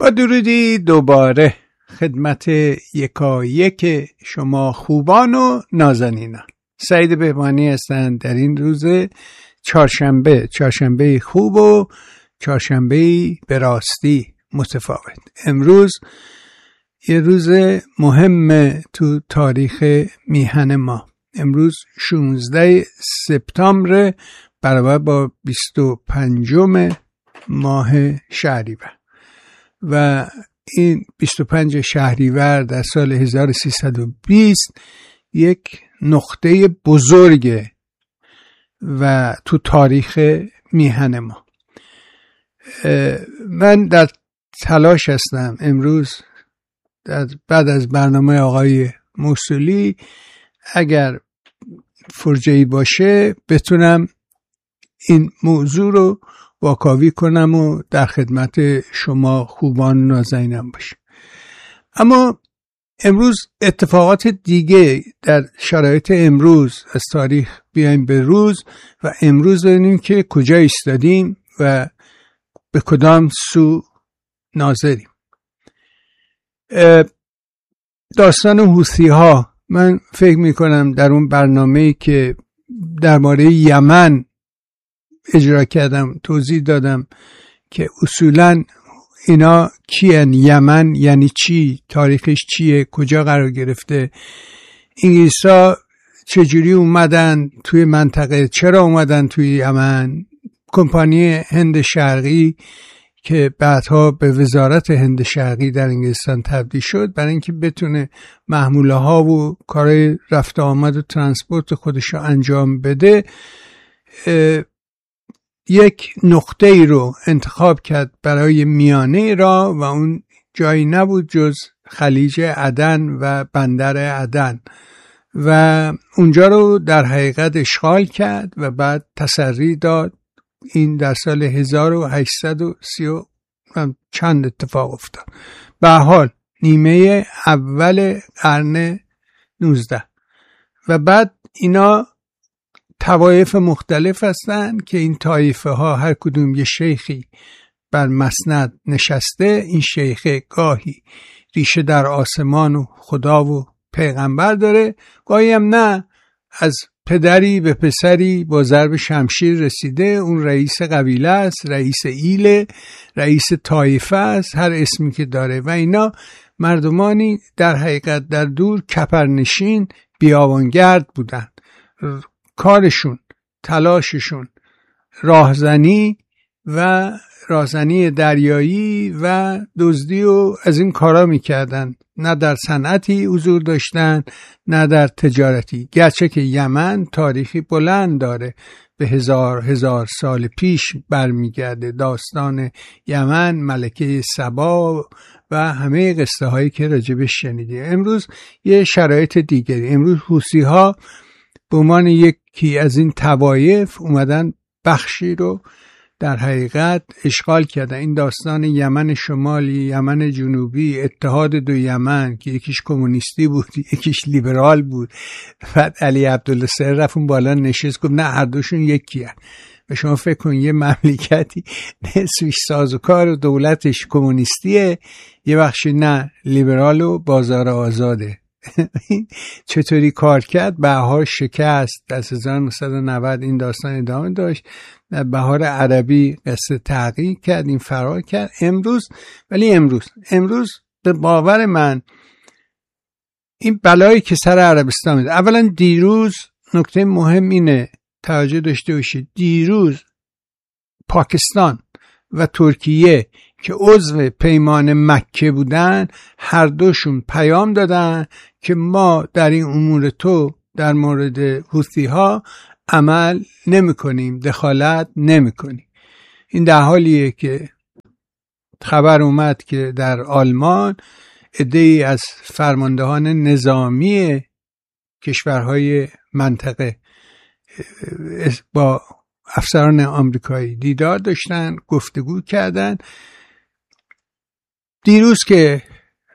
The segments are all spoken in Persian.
با درودی دوباره خدمت یکایک شما خوبان و نازنینان. سعید بهبانی هستند در این روز چهارشنبه خوب و چهارشنبه به راستی متفاوت. امروز یه روز مهم تو تاریخ میهن ما. امروز 16 سپتامبر برابر با 25 ماه شهریور و این 25 شهریور در سال 1320 یک نقطه بزرگه و تو تاریخ میهن ما. من در تلاش هستم امروز بعد از برنامه آقای موصولی اگر فرجه‌ای باشه بتونم این موضوع رو واکاوی کنم و در خدمت شما خوبان نازنینان باشم. اما امروز اتفاقات دیگه در شرایط امروز از تاریخ بیایم به روز و امروز ببینیم که کجا ایستادیم و به کدام سو ناظریم. داستان حوثی ها، من فکر میکنم در اون برنامه‌ای که درباره یمن اجرا کردم توضیح دادم که اصولاً اینا کیان، یمن یعنی چی، تاریخش چیه، کجا قرار گرفته، انگلیس‌ها چجوری اومدن توی منطقه، چرا اومدن توی یمن، کمپانی هند شرقی که بعدها به وزارت هند شرقی در انگلستان تبدیل شد برای اینکه بتونه محموله ها و کارهای رفت آمد و ترانسپورت خودش رو انجام بده، یک نقطه ای رو انتخاب کرد برای میانه راه و اون جایی نبود جز خلیج عدن و بندر عدن و اونجا رو در حقیقت اشغال کرد و بعد تسری داد. این در سال 1830 چند اتفاق افتاد. به هر حال نیمه اول قرن 19 و بعد اینا طوایف مختلف هستن که این طایفه ها هر کدوم یه شیخی بر مسند نشسته. این شیخ گاهی ریشه در آسمان و خدا و پیغمبر داره، گاهی هم نه، از پدری به پسری با ضرب شمشیر رسیده. اون رئیس قبیله است، رئیس ایله، رئیس طایفه است، هر اسمی که داره و اینا مردمانی در حقیقت در دور کپرنشین بیابانگرد بودن. کارشون، تلاششون راهزنی و راهزنی دریایی و دزدی و از این کارا میکردن. نه در صنعتی حضور داشتن نه در تجارتی، گرچه که یمن تاریخی بلند داره، به هزار سال پیش برمیگرده. داستان یمن، ملکه سبا و همه قصه هایی که راجبش شنیدی. امروز یه شرایط دیگری. امروز حوثی ها به عنوان یکی از این طوایف اومدن بخشی رو در حقیقت اشغال کردن. این داستان یمن شمالی، یمن جنوبی، اتحاد دو یمن که یکیش کمونیستی بود یکیش لیبرال بود. بعد علی عبدالله سر رفت اون بالا نشست گفت نه هر دوشون یکی هست. و شما فکر کن یه مملکتی نصفش سازوکار و دولتش کمونیستیه، یه بخشی نه، لیبرال و بازار آزاده. چطوری کار کرد؟ بهار شکست. در 1990 این داستان ادامه داشت. در بهار عربی قصه تحقیق کرد، این فرار کرد. امروز به باور من این بلایی که سر عربستان میده. اولا دیروز نکته مهم اینه توجه داشته باشید، دیروز پاکستان و ترکیه که عضو پیمان مکه بودن هر دوشون پیام دادن که ما در این امور تو در مورد حوثی ها عمل نمی کنیم، دخالت نمی کنیم. این در حالیه که خبر اومد که در آلمان عده‌ای از فرماندهان نظامی کشورهای منطقه با افسران آمریکایی دیدار داشتن، گفتگو کردن. دیروز که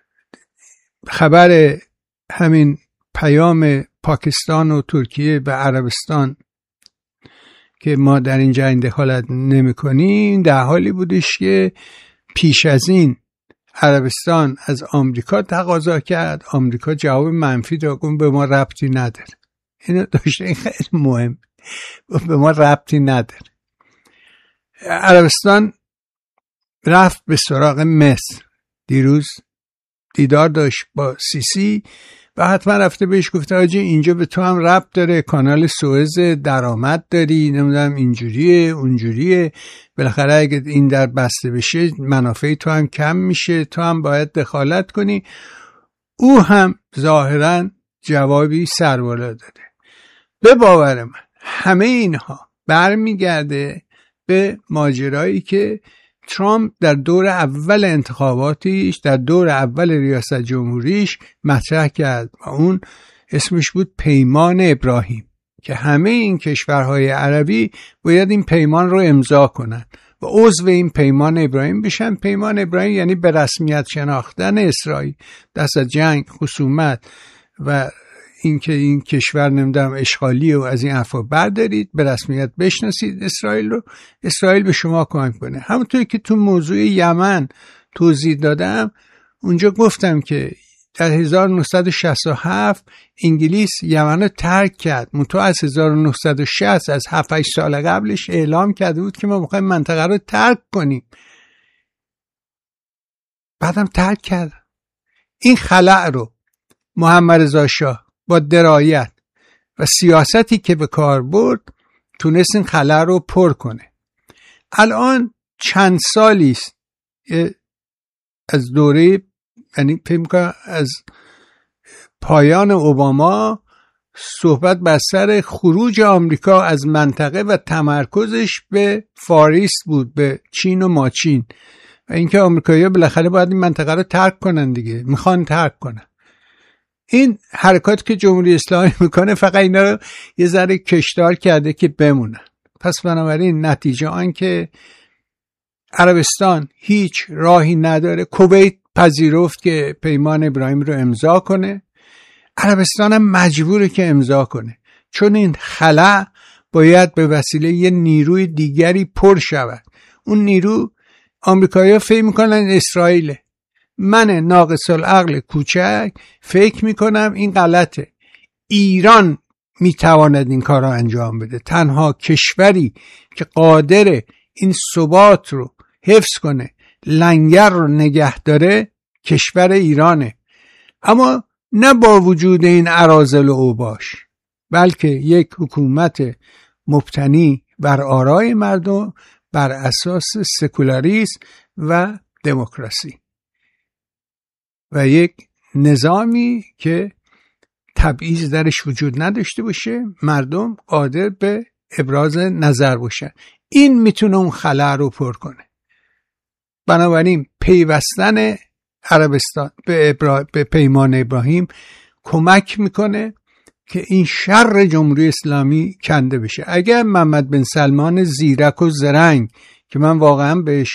خبر همین پیام پاکستان و ترکیه به عربستان که ما در اینجا این دخالت نمی کنیم در حالی بودش که پیش از این عربستان از آمریکا تقاضا کرد، آمریکا جواب منفی داد، گفت به ما ربطی نداره. اینو داشته، این خیلی مهم، به ما ربطی نداره. عربستان رفت به سراغ مصر، دیروز دیدار داشت با سیسی و حتما رفته بهش گفته آجی اینجا به تو هم ربط داره، کانال سوئز درآمد داری، نمیدونم اینجوریه اونجوریه، بالاخره اگه این در بسته بشه منافع تو هم کم میشه، تو هم باید دخالت کنی. او هم ظاهرا جوابی سربالا داده. به باور من همه اینها برمیگرده به ماجرایی که ترامپ در دور اول انتخاباتیش، در دور اول ریاست جمهوریش مطرح کرد و اون اسمش بود پیمان ابراهیم، که همه این کشورهای عربی باید این پیمان رو امضا کنن و عضو این پیمان ابراهیم بشن. پیمان ابراهیم یعنی به رسمیت شناختن اسرائیل، دست از جنگ، خصومت و اینکه این کشور نمیدونم اشغالیه و از این حرفا بردارید، به رسمیت بشناسید اسرائیل رو، اسرائیل به شما کمک کنه. همونطوری که تو موضوع یمن توضیح دادم، اونجا گفتم که در 1967 انگلیس یمن رو ترک کرد، منتها از 1960 از 7-8 سال قبلش اعلام کرده بود که ما میخوایم منطقه رو ترک کنیم، بعدم ترک کرد. این خلأ رو محمد رضا شاه با درایت و سیاستی که به کار برد تونست این خلأ رو پر کنه. الان چند سالی است از دوره، یعنی فکر می‌کنم از پایان اوباما، صحبت بر سر خروج آمریکا از منطقه و تمرکزش به فاریست بود، به چین و ماچین، و اینکه آمریکایی‌ها بالاخره باید این منطقه رو ترک کنن دیگه، میخوان ترک کنن. این حرکات که جمهوری اسلامی میکنه فقط اینا رو یه ذره کشدار کرده که بمونن. پس بنابراین نتیجه آن که عربستان هیچ راهی نداره. کویت پذیرفت که پیمان ابراهیم رو امضا کنه، عربستان هم مجبوره که امضا کنه، چون این خلأ باید به وسیله یه نیروی دیگری پر شود. اون نیرو آمریکایی‌ها فکر میکنن اسرائیله. من ناقص العقل کوچک فکر میکنم این غلطه. ایران میتواند این کار را انجام بده. تنها کشوری که قادر این ثبات رو حفظ کنه، لنگر رو نگه داره، کشور ایرانه. اما نه با وجود این اراذل و اوباش، بلکه یک حکومت مبتنی بر آرای مردم، بر اساس سکولاریسم و دموکراسی و یک نظامی که تبعیض درش وجود نداشته باشه، مردم قادر به ابراز نظر باشن. این میتونه اون خلأ رو پر کنه. بنابراین پیوستن عربستان به پیمان ابراهیم کمک میکنه که این شر جمهوری اسلامی کنده بشه. اگر محمد بن سلمان زیرک و زرنگ که من واقعا بهش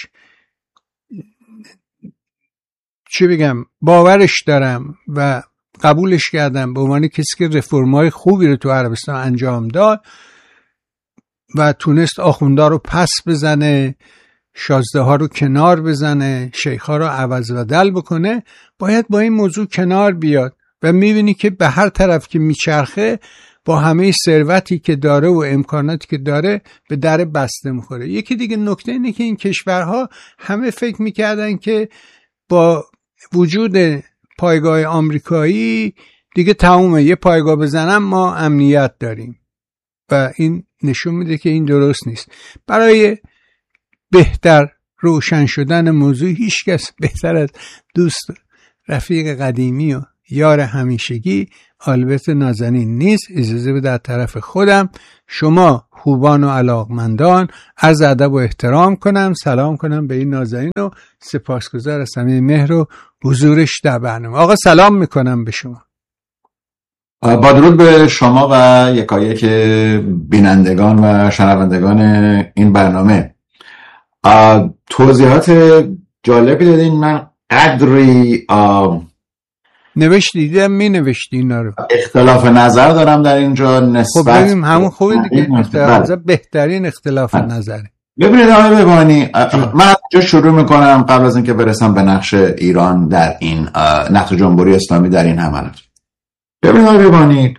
چی بگم باورش دارم و قبولش کردم به عنوان کسی که رفرم‌های خوبی رو تو عربستان انجام داد و تونست آخوندا رو پس بزنه، شازده ها رو کنار بزنه، شیخ ها رو عوض و بدل بکنه، باید با این موضوع کنار بیاد و میبینی که به هر طرف که میچرخه با همه ثروتی که داره و امکاناتی که داره به در بسته میخوره. یکی دیگه نکته اینه که این کشورها همه فکر میکردن که با وجود پایگاه آمریکایی دیگه تمومه، یه پایگاه بزنم ما امنیت داریم و این نشون میده که این درست نیست. برای بهتر روشن شدن موضوع هیچ کس بهتر از دوست رفیق قدیمی و یار همیشگی آلبرت نازنین نیست. اجازه بده در طرف خودم شما خوبان و علاقمندان عرض ادب و احترام کنم، سلام کنم به این نازنین و سپاسگزار از همه مهر و حضورش در برنامه. آقا سلام میکنم به شما. با درود به شما و یکایک بینندگان و شنوندگان این برنامه. توضیحات جالبی دادین. من قدری نوشتیدم می نوشتی اینا رو. اختلاف نظر دارم در اینجا نسبت. خب بگیم همون خوبه دیگه، اختلاف نظر بهترین اختلاف نظره. ببینید آقای بهبانی، من از اینجا شروع میکنم قبل از اینکه برسم به نقش ایران در این نقش جمهوری اسلامی در این حملات. ببینید آقای بهبانی،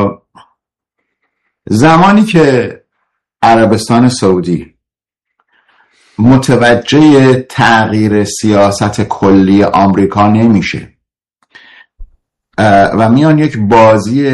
زمانی که عربستان سعودی متوجه تغییر سیاست کلی آمریکا نمیشه و میان یک بازی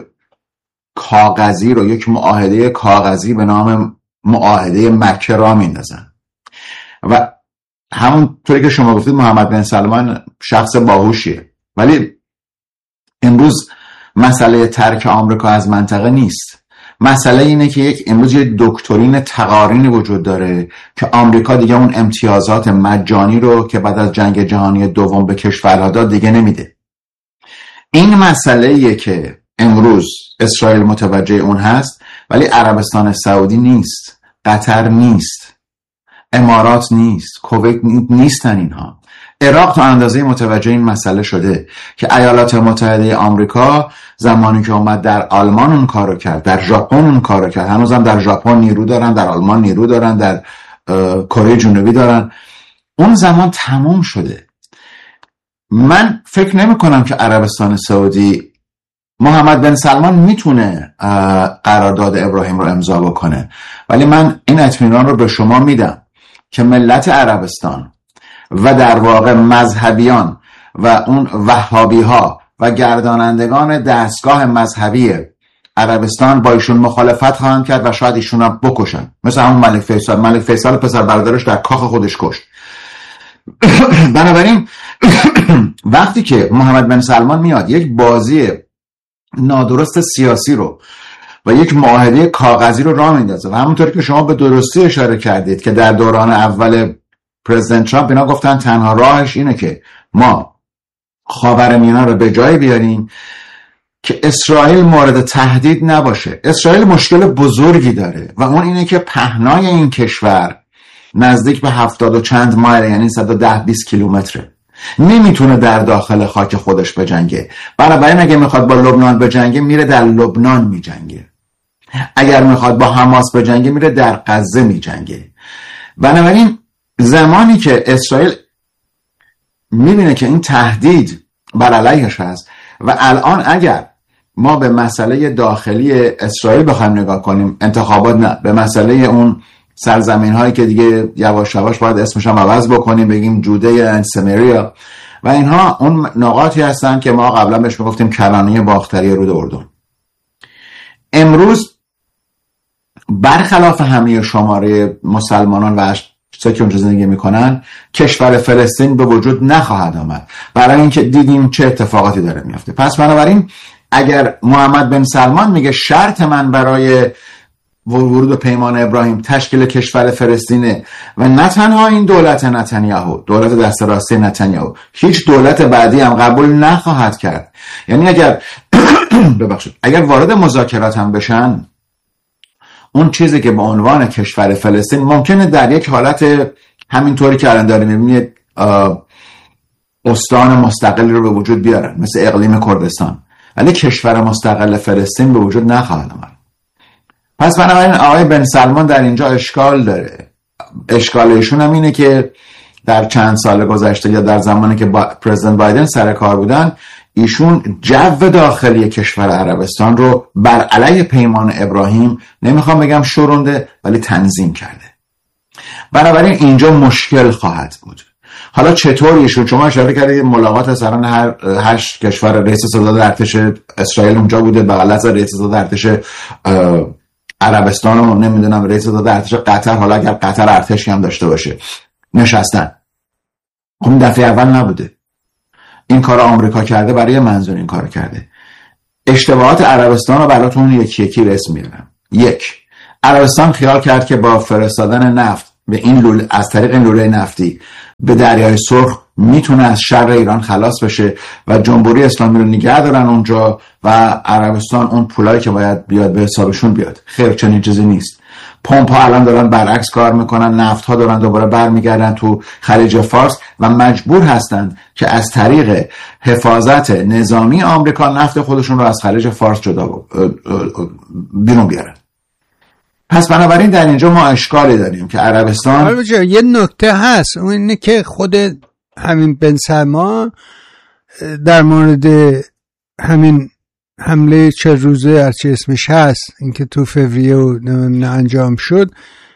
کاغذی رو، یک معاهده کاغذی به نام معاهده مکه را میندازن و همونطوری که شما گفتید محمد بن سلمان شخص باهوشیه، ولی امروز مسئله ترک آمریکا از منطقه نیست. مسئله اینه که امروز یک دکترین تقارنی وجود داره که آمریکا دیگه اون امتیازات مجانی رو که بعد از جنگ جهانی دوم به کشورها داد دیگه نمیده. این مسئله‌ایه که امروز اسرائیل متوجه اون هست، ولی عربستان سعودی نیست، قطر نیست، امارات نیست، کویت نیستن. اینها عراق تا اندازه متوجه این مسئله شده که ایالات متحده آمریکا زمانی که اومد در آلمان اون کارو کرد، در ژاپن اون کارو کرد، هنوزم در ژاپن نیرو دارن، در آلمان نیرو دارن، در کره جنوبی دارن، اون زمان تموم شده. من فکر نمی کنم که عربستان سعودی، محمد بن سلمان میتونه قرارداد ابراهیم رو امضا بکنه، ولی من این اطمینان رو به شما میدم که ملت عربستان و در واقع مذهبیان و اون وهابی ها و گردانندگان دستگاه مذهبی عربستان با ایشون مخالفت خواهند کرد و شاید ایشون هم بکشن، مثل همون ملک فیصل پسر برادرش در کاخ خودش کشت. بنابراین وقتی که محمد بن سلمان میاد یک بازی نادرست سیاسی رو و یک معاهده کاغذی رو راه میندازه و همونطوری که شما به درستی اشاره کردید که در دوران اول پرزیدنت ترامپ اینا گفتن تنها راهش اینه که ما خاورمیانه رو به جای بیاریم که اسرائیل مورد تهدید نباشه. اسرائیل مشکل بزرگی داره و اون اینه که پهنای این کشور نزدیک به 70 و چند مایل، یعنی 110-20 کیلومتره، نمیتونه در داخل خاک خودش بجنگه. بنابراین اگه میخواد با لبنان بجنگه میره در لبنان میجنگه، اگر میخواد با حماس بجنگه میره در غزه میجنگه. بنابراین زمانی که اسرائیل میبینه که این تهدید بر علیهش هست و الان اگر ما به مسئله داخلی اسرائیل بخوایم نگاه کنیم، انتخابات نه، به مسئله اون سرزمین هایی که دیگه یواش یواش باید اسمش هم عوض بکنیم، بگیم جوده سمریا و اینها، اون نقاطی هستن که ما قبلا بهش میگفتیم کرانه باختری رود اردن. امروز برخلاف همه شماره مسلمانان و که اونجا زندگی میکنن، کشور فلسطین به وجود نخواهد آمد، برای اینکه دیدیم چه اتفاقاتی داره میفته. پس بنابراین اگر محمد بن سلمان میگه شرط من برای ورود به پیمان ابراهیم تشکیل کشور فلسطینه و نه تنها این دولت نتانیاهو، دولت دست راسته نتانیاهو، هیچ دولت بعدی هم قبول نخواهد کرد. یعنی اگر ببخشید اگر وارد مذاکرات هم بشن، اون چیزی که به عنوان کشور فلسطین ممکنه در یک حالت همینطوری که الان داریم میبینید استان مستقلی رو به وجود بیارن مثل اقلیم کردستان، ولی کشور مستقل فلسطین به وجود نخواهد آمد. پس بنابراین آقای بن سلمان در اینجا اشکال داره. اشکال ایشون هم اینه که در چند سال گذشته یا در زمانی که پرزیدنت بایدن سر کار بودن، ایشون جو داخلی کشور عربستان رو بر علیه پیمان ابراهیم، نمیخوام بگم شورونده، ولی تنظیم کرده. بنابراین اینجا مشکل خواهد بود. حالا چطور ایشون، شما اشاره کردید ملاقات سران هر کشور، رئیس ستاد ارتش اسرائیل اونجا بوده، بغل از رئیس ستاد ارتش عربستان و نمیدونم رئیس ستاد ارتش قطر، حالا اگر قطر ارتشی هم داشته باشه، نشستن. اون دفعه اول نبوده. این کار آمریکا کرده، برای منظور این کار کرده. اشتباهات عربستان رو براتون یکی یکی اسم میارم. یک، عربستان خیال کرد که با فرستادن نفت به این لوله، از طریق این لوله نفتی به دریای سرخ میتونه از شر ایران خلاص بشه و جمهوری اسلامی رو نگه دارن اونجا و عربستان اون پولایی که باید بیاد به حسابشون بیاد. خیر، چنین چیزی نیست. پمپ ها الان دارن برعکس کار میکنن، نفت ها دارن دوباره برمیگردن تو خلیج فارس و مجبور هستن که از طریق حفاظت نظامی آمریکا نفت خودشون رو از خلیج فارس جدا بیرون بیارن. پس بنابراین در اینجا ما اشکالی داریم که عربستان یه نکته هست، اون اینه که خود همین بن سلمان در مورد همین حمله 4 روزه هرچی اسمش هست، اینکه تو فوریه انجام شد،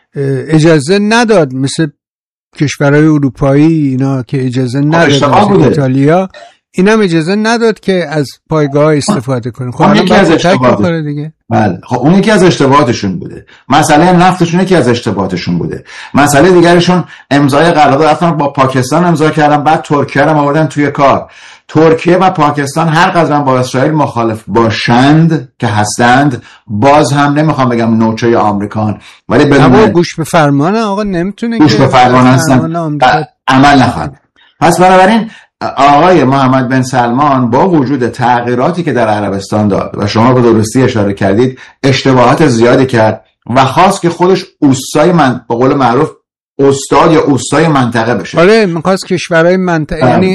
اجازه نداد، مثل کشورهای اروپایی اینا که اجازه نداد، ایتالیا اینم اجازه نداد که از پایگاه استفاده کنه. خب یکی از اشتباهات دیگه. بله، خب اون یکی از اشتباهاتشون بوده. مسئله نفتشون یکی از اشتباهاتشون بوده. مسئله دیگرشون امضای قرارداد رفتن با پاکستان امضا کردن، بعد ترکیه رو آوردن توی کار. ترکیه و پاکستان هر قدر با اسرائیل مخالف باشند که هستند، باز هم نمیخوام بگم نوچه آمریکان، ولی بدون گوش به فرمان آقا نمیتونه گوش به فرمان هستن، عمل نخواهند. پس بنابراین آقای محمد بن سلمان با وجود تغییراتی که در عربستان داد و شما به درستی اشاره کردید، اشتباهات زیادی کرد و خواست که خودش اوستای به قول معروف استاد یا اوستای منطقه بشه. آره، می‌خواست کشورهای منطقه یعنی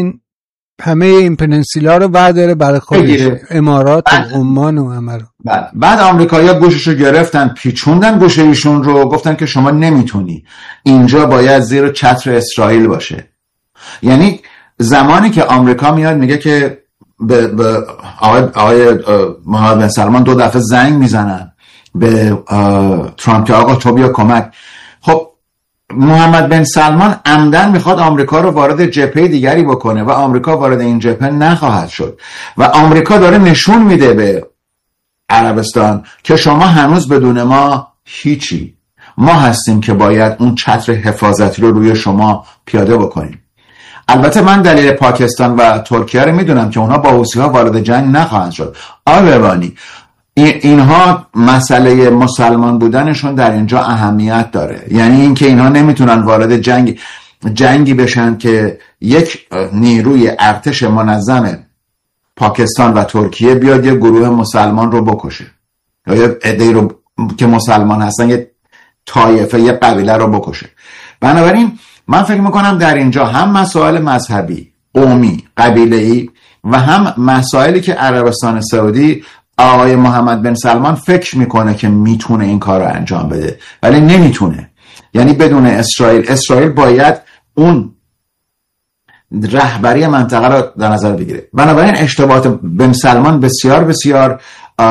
همه این پنینسولا رو برداره برای خودش، امارات و عمان و همه رو. بعد آمریکایی‌ها گوششو گرفتن، پیچوندن گوشه ایشون رو، گفتن که شما نمیتونی، اینجا باید زیر چتر اسرائیل باشه. یعنی زمانی که آمریکا میاد میگه که به آقای محمد بن سلمان 2 دفعه زنگ میزنن به ترامپ که آقا تو بیا کمک. خب محمد بن سلمان عمدن میخواد آمریکا رو وارد جبهه دیگری بکنه و آمریکا وارد این جبهه نخواهد شد و آمریکا داره نشون میده به عربستان که شما هنوز بدون ما هیچی، ما هستیم که باید اون چتر حفاظتی رو روی شما پیاده بکنیم. البته من دلیل پاکستان و ترکیه رو میدونم که اونها با حوثی‌ها وارد جنگ نخواهند شد. آبانی اینها مسئله مسلمان بودنشون در اینجا اهمیت داره، یعنی اینکه اینها نمیتونن وارد جنگی بشن که یک نیروی ارتش منظم پاکستان و ترکیه بیاد یه گروه مسلمان رو بکشه یا یه عده‌ای رو که مسلمان هستن، یه طایفه، یه قبیله رو بکشه. بنابراین من فکر میکنم در اینجا هم مسائل مذهبی، قومی، قبیله‌ای و هم مسائلی که عربستان سعودی آقای محمد بن سلمان فکر میکنه که میتونه این کار رو انجام بده ولی نمیتونه. یعنی بدون اسرائیل باید اون رهبری منطقه رو در نظر بگیره. بنابراین اشتباهات بن سلمان بسیار بسیار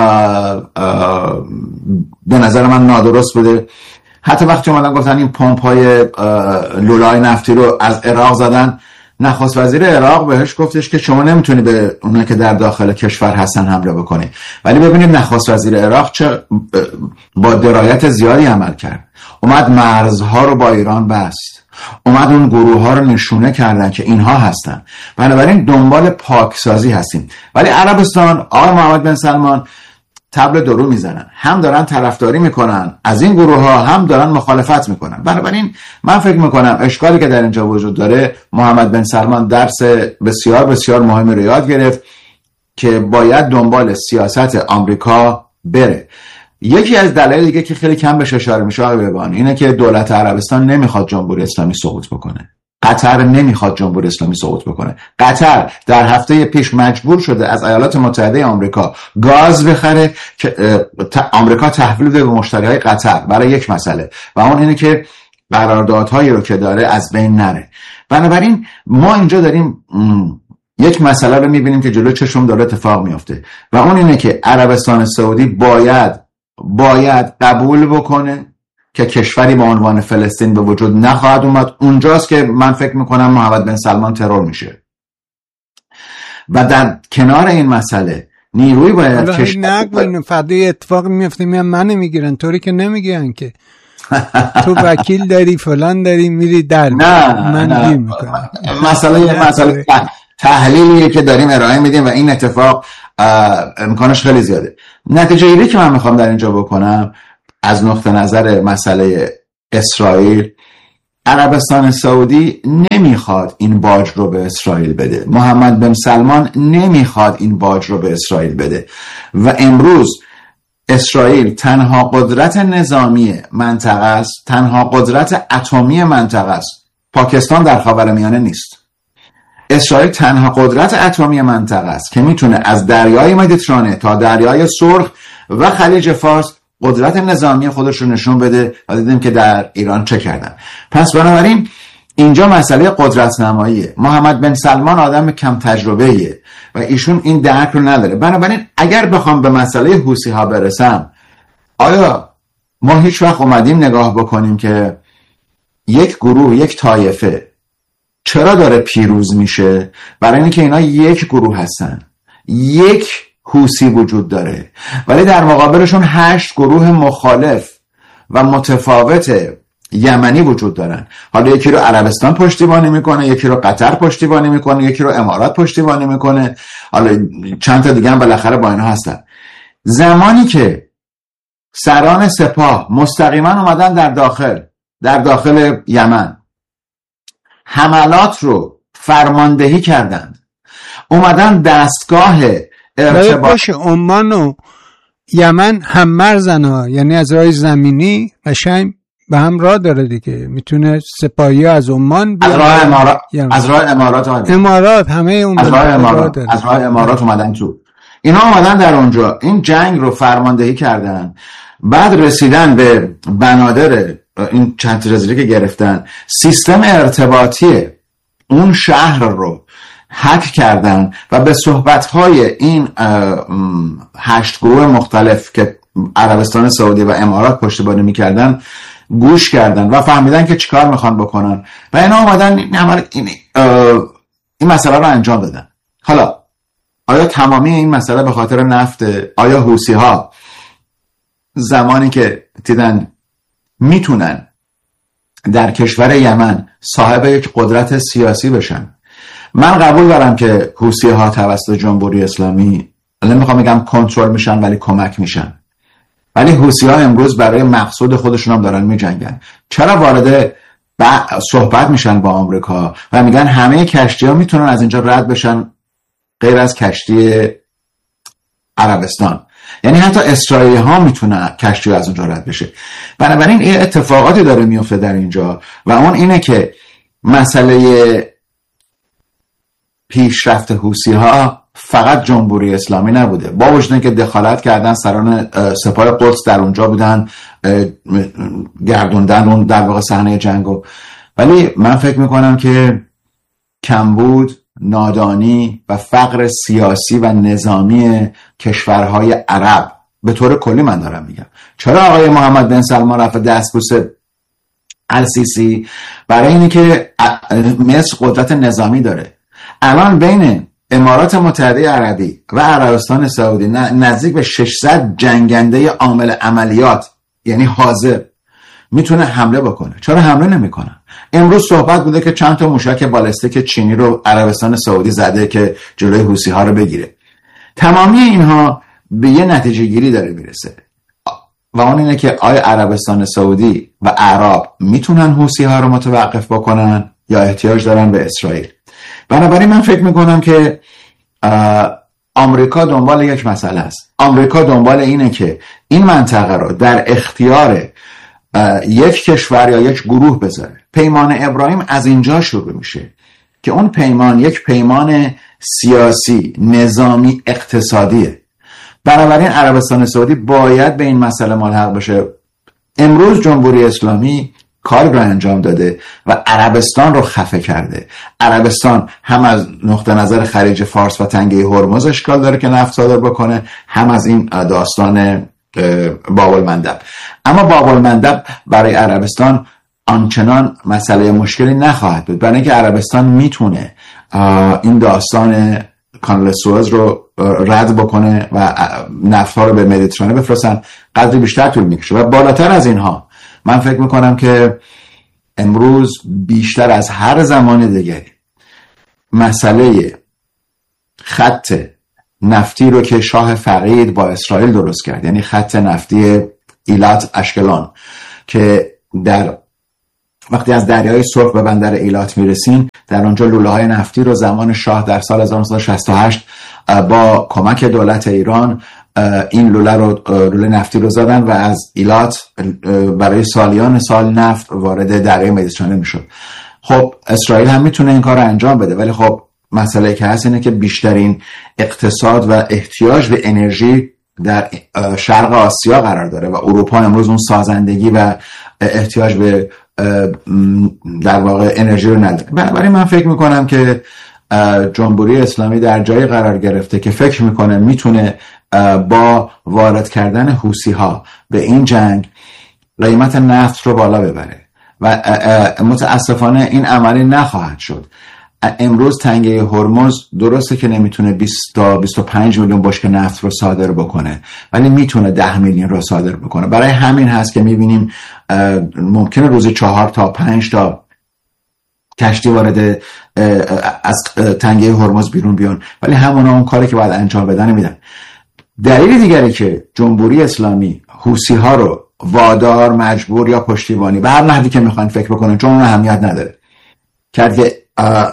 به نظر من نادرست بوده. حتی وقتی اومدن گفتن این پمپ‌های لولای نفتی رو از عراق زدن، نخست وزیر عراق بهش گفتش که شما نمیتونی به اونایی که در داخل کشور هستن حمله بکنی. ولی ببینید نخست وزیر عراق چه با درایت زیادی عمل کرد، اومد مرزها رو با ایران بست، اومد اون گروه ها رو نشونه کردن که اینها هستن. بنابراین دنبال پاکسازی هستیم. ولی عربستان، آقای محمد بن سلمان تبل درو میزنن، هم دارن طرفداری میکنن از این گروه ها، هم دارن مخالفت میکنن. بنابراین من فکر میکنم اشکالی که در اینجا وجود داره، محمد بن سلمان درس بسیار بسیار مهمی رو یاد گرفت که باید دنبال سیاست آمریکا بره. یکی از دلایل دیگه که خیلی کم بهش اشاره میشه آقای بهبانی اینه که دولت عربستان نمیخواد جمهوری اسلامی سقوط بکنه. قطر نمیخواد جمهوری اسلامی سقوط بکنه. قطر در هفته پیش مجبور شده از ایالات متحده آمریکا گاز بخره که آمریکا تحویل بده به مشتریهای قطر برای یک مسئله و اون اینه که قراردادهایی رو که داره از بین نره. بنابراین ما اینجا داریم یک مسئله رو میبینیم که جلو چشم داره اتفاق میفته و اون اینه که عربستان سعودی باید قبول بکنه که کشوری با عنوان فلسطین به وجود نخواهد اومد. اونجاست که من فکر میکنم محمد بن سلمان ترور میشه و در کنار این مسئله نیروی باید کشور فردا اتفاق میفته میان من میگیرن، طوری که نمیگیرن که تو وکیل داری فلان داری میری در من میکنم. مسئله تحلیلیه که داریم ارائه میدیم و این اتفاق امکانش خیلی زیاده. نتیجه گیری که من میخوام در اینجا بکنم از نقطه نظر مسئله اسرائیل، عربستان سعودی نمیخواد این باج رو به اسرائیل بده، محمد بن سلمان نمیخواد این باج رو به اسرائیل بده و امروز اسرائیل تنها قدرت نظامی منطقه است، تنها قدرت اتمی منطقه است. پاکستان در خاورمیانه نیست. اسرائیل تنها قدرت اتمی منطقه است که میتونه از دریای مدیترانه تا دریای سرخ و خلیج فارس قدرت نظامی خودش رو نشون بده و دیدیم که در ایران چه کردن. پس بنابراین اینجا مسئله قدرت نماییه. محمد بن سلمان آدم کم تجربه‌ایه و ایشون این درک رو نداره. بنابراین اگر بخوام به مسئله حوثی ها برسم، آیا ما هیچ وقت اومدیم نگاه بکنیم که یک گروه، یک طایفه چرا داره پیروز میشه؟ برای اینکه اینا یک گروه هستن، یک حوثی وجود داره، ولی در مقابلشون 8 گروه مخالف و متفاوت یمنی وجود دارن. حالا یکی رو عربستان پشتیبانی میکنه، یکی رو قطر پشتیبانی میکنه، یکی رو امارات پشتیبانی میکنه، حالا چند تا دیگه هم بالاخره با اینا هستن. زمانی که سران سپاه مستقیما اومدن در داخل یمن حملات رو فرماندهی کردند، اومدن دستگاه ارتباط باشه عمان و یمن هم مرزن ها، یعنی از راه زمینی قشنگ به هم راه داره دیگه، میتونه سپاهی از عمان از راه امارات همه اون از راه امارات اومدن تو. اینا اومدن در اونجا این جنگ رو فرماندهی کردن، بعد رسیدن به بنادر این چند رزیلی که گرفتن، سیستم ارتباطی اون شهر رو هک کردن و به صحبت‌های این 8 گروه مختلف که عربستان سعودی و امارات پشتیبانی می‌کردن گوش کردن و فهمیدن که چیکار میخوان بکنن و اینا اومدن این مسئله رو انجام دادن. حالا آیا تمامی این مسئله به خاطر نفت؟ آیا حوثی ها زمانی که دیدن میتونن در کشور یمن صاحب یک قدرت سیاسی بشن، من قبول دارم که حوثی ها توسط جمهوری اسلامی نمیخوام بگم کنترل میشن ولی کمک میشن، ولی حوثی ها امروز برای مقصود خودشون هم دارن میجنگن. چرا وارد صحبت میشن با آمریکا و میگن همه کشتی ها میتونن از اینجا رد بشن غیر از کشتی عربستان، یعنی حتی اسرائیلی ها میتونن کشتی ها از اونجا رد بشه. بنابراین این اتفاقاتی داره میفته در اینجا و اون اینه که مسئله پیشرفت حوثی ها فقط جمهوری اسلامی نبوده، با وجود که دخالت کردن سران سپاه قدس در اونجا بودن، گردوندن اون در واقع صحنه جنگو، ولی من فکر میکنم که کمبود، نادانی و فقر سیاسی و نظامی کشورهای عرب به طور کلی، من دارم میگم چرا آقای محمد بن سلمان رفت دستبوس السیسی؟ برای اینی که مصر قدرت نظامی داره. الان بین امارات متحده عربی و عربستان سعودی نزدیک به 600 جنگنده عامل عملیات، یعنی حاضر، میتونه حمله بکنه. چرا حمله نمیکنه؟ امروز صحبت بوده که چند تا موشک بالستیک چینی رو عربستان سعودی زده که جلوی حوثی ها رو بگیره. تمامی اینها به یه نتیجه گیری داره میرسه و اون اینه که آیا عربستان سعودی و عرب میتونن حوثی ها رو متوقف بکنن یا احتیاج دارن به اسرائیل؟ بنابراین من فکر میکنم که آمریکا دنبال یک مسئله است. آمریکا دنبال اینه که این منطقه رو در اختیار یک کشور یا یک گروه بذاره. پیمان ابراهیم از اینجا شروع میشه که اون پیمان یک پیمان سیاسی، نظامی، اقتصادیه. بنابراین عربستان سعودی باید به این مسئله ملحق بشه. امروز جمهوری اسلامی کار رو انجام داده و عربستان رو خفه کرده. عربستان هم از نقطه نظر خلیج فارس و تنگه هرمز اشکال داره که نفت صادر بکنه، هم از این داستان باب المندب. اما باب المندب برای عربستان آنچنان مسئله مشکلی نخواهد بود، برای اینکه عربستان میتونه این داستان کانال سوئز رو رد بکنه و نفت‌ها رو به مدیترانه بفرستن. قدری بیشتر طول میکشه و بالاتر از اینها من فکر میکنم که امروز بیشتر از هر زمان دیگری مسئله خط نفتی رو که شاه فقید با اسرائیل درست کرد، یعنی خط نفتی ایلات اشکلان، که در وقتی از دریای سرخ به بندر ایلات میرسین، در اونجا لوله های نفتی رو زمان شاه در سال 1968 با کمک دولت ایران این لوله نفتی رو زدن و از ایلات برای سالیان سال نفت وارد دریای مدیترانه میشد. خب اسرائیل هم میتونه این کار رو انجام بده، ولی خب مسئله که هست اینه که بیشترین اقتصاد و احتیاج به انرژی در شرق آسیا قرار داره و اروپا امروز اون سازندگی و احتیاج به در واقع انرژی رو نداره. بنابراین من فکر میکنم که جمهوری اسلامی در جایی قرار گرفته که فکر میکنه میتونه با وارد کردن حوثی ها به این جنگ قیمت نفت رو بالا ببره و متاسفانه این عملی نخواهد شد. امروز تنگه هرمز درسته که نمیتونه 20 تا 25 میلیون بشکه نفت رو صادر بکنه، ولی میتونه 10 میلیون رو صادر بکنه. برای همین هست که میبینیم ممکنه روزی 4 تا 5 تا کشتی وارد از تنگه هرمز بیرون بیان، ولی همونا اون کاری که باید انجام بدن میدن. دلیل دیگری که جمهوری اسلامی حوثی ها رو وادار، مجبور یا پشتیبانی به هر نحوی که میخوان فکر بکنن، چون اون اهمیت نداره، کرد که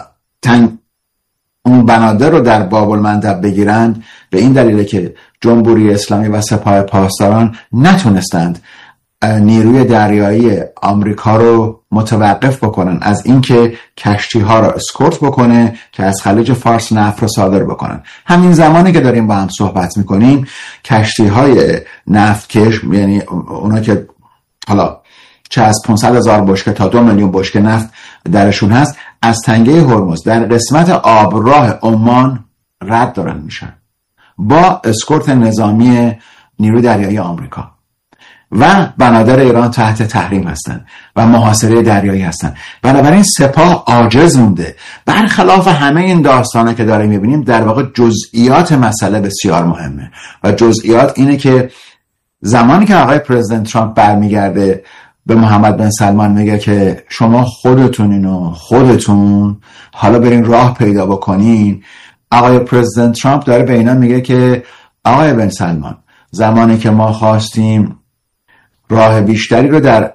اون بنادر رو در باب المندب بگیرند، به این دلیله که جمهوری اسلامی و سپاه پاسداران نتونستند نیروی دریایی آمریکا رو متوقف بکنن از اینکه کشتی ها رو اسکورت بکنه که از خلیج فارس نفت رو صادر بکنن. همین زمانی که داریم با هم صحبت میکنیم کشتی های نفتکش، یعنی اونا که حالا چه از 500,000 بشکه تا 2 میلیون بشکه نفت درشون هست، از تنگه هرمز در قسمت آبراه عمان رد دارن میشن با اسکورت نظامی نیروی دریایی آمریکا و بنادر ایران تحت تحریم هستن و محاصره دریایی هستن. بنابراین سپاه عاجز مونده. برخلاف همه این داستانه که داریم میبینیم، در واقع جزئیات مسئله بسیار مهمه و جزئیات اینه که زمانی که آقای پرزیدنت ترامپ برمیگرده به محمد بن سلمان میگه که شما خودتون حالا برین راه پیدا بکنین، آقای پرزیدنت ترامپ داره به اینا میگه که آقای بن سلمان، زمانی که ما خواستیم راه بیشتری رو در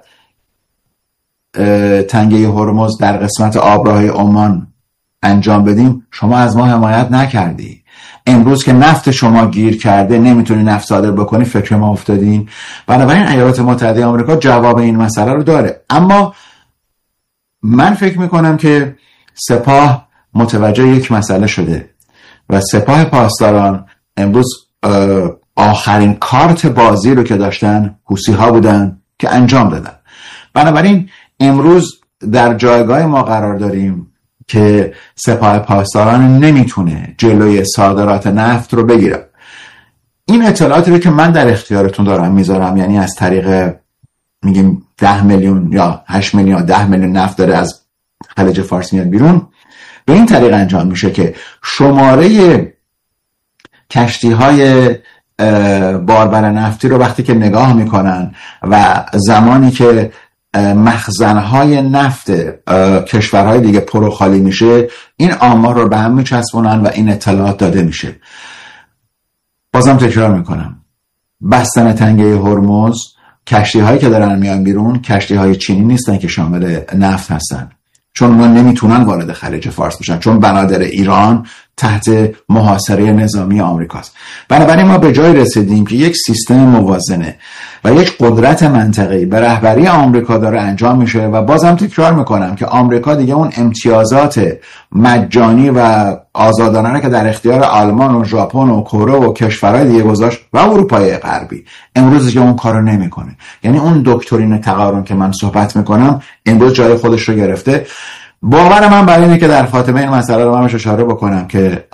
تنگه هرمز در قسمت آبراه عمان انجام بدیم، شما از ما حمایت نکردی. امروز که نفت شما گیر کرده نمیتونی نفت صادر بکنی، فکر ما افتادین. بنابراین ایالات متحده آمریکا جواب این مسئله رو داره. اما من فکر میکنم که سپاه متوجه یک مسئله شده و سپاه پاسداران امروز آخرین کارت بازی رو که داشتن حوثی ها بودن که انجام دادن. بنابراین امروز در جایگاه ما قرار داریم که سپاه پاسداران نمیتونه جلوی صادرات نفت رو بگیره. این اطلاعاتی رو که من در اختیارتون دارم میذارم، یعنی از طریق میگیم 10 میلیون یا 8 میلیون یا 10 میلیون نفت داره از خلیج فارس میاد بیرون، به این طریق انجام میشه که شماره کشتی های باربر نفتی رو وقتی که نگاه میکنن و زمانی که مخزنهای نفت کشورهای دیگه پر و خالی میشه، این آمار رو به هم میچسبونن و این اطلاعات داده میشه. بازم تکرار میکنم، بستن تنگه هرمز، کشتی هایی که دارن میان بیرون کشتی های چینی نیستن که شامل نفت هستن، چون اونا نمیتونن وارد خلیج فارس بشن، چون بنادر ایران تحت محاصره نظامی آمریکاست. بنابراین ما به جای رسیدیم که یک سیستم موازنه و یک قدرت منطقه‌ای به رهبری آمریکا داره انجام میشه و بازم تکرار میکنم که آمریکا دیگه اون امتیازات مجانی و آزادانه که در اختیار آلمان و ژاپن و کره و کشورهای دیگه گذاشت و اروپای غربی، امروز دیگه اون کارو نمیکنه. یعنی اون دکترین تقارن که من صحبت میکنم امروز جای خودش رو گرفته. باور من برای اینه که در خاتمه این مسئله رو من اشاره بکنم که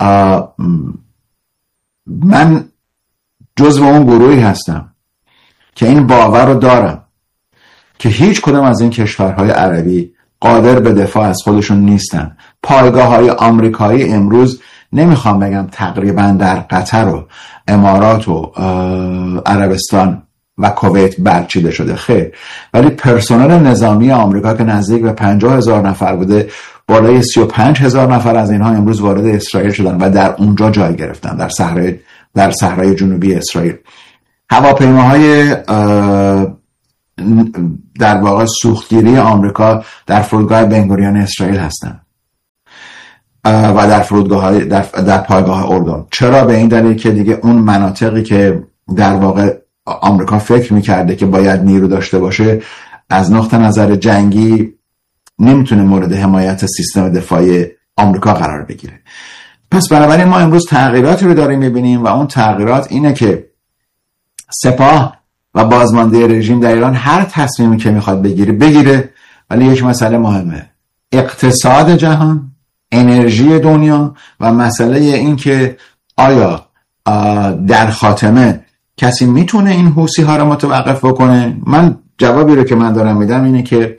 من جزو اون گروهی هستم که این باور رو دارم که هیچ کدام از این کشورهای عربی قادر به دفاع از خودشون نیستن. پایگاه‌های آمریکایی امروز نمیخوام بگم تقریبا در قطر و امارات و عربستان و کویت برچیده شده، خیر، ولی پرسنل نظامی آمریکا که نزدیک به 50,000 نفر بوده، بالای 35,000 نفر از اینها امروز وارد اسرائیل شدن و در اونجا جای گرفتن، در صحرای جنوبی اسرائیل. هواپیماهای در واقع سوختگیری آمریکا در فرودگاه بنگوریون اسرائیل هستند و در پایگاه اردن. چرا؟ به این دلیل که دیگه اون مناطقی که در واقع آمریکا فکر میکرده که باید نیرو داشته باشه از نقطه نظر جنگی نمیتونه مورد حمایت سیستم دفاعی آمریکا قرار بگیره. پس بنابراین ما امروز تغییراتی رو داریم میبینیم و اون تغییرات اینه که سپاه و بازمانده رژیم در ایران هر تصمیمی که میخواد بگیره، ولی یک مسئله مهمه: اقتصاد جهان، انرژی دنیا و مسئله این که آیا در خاتمه کسی میتونه این حوثی ها رو متوقف بکنه. من جوابی رو که من دارم میدم اینه که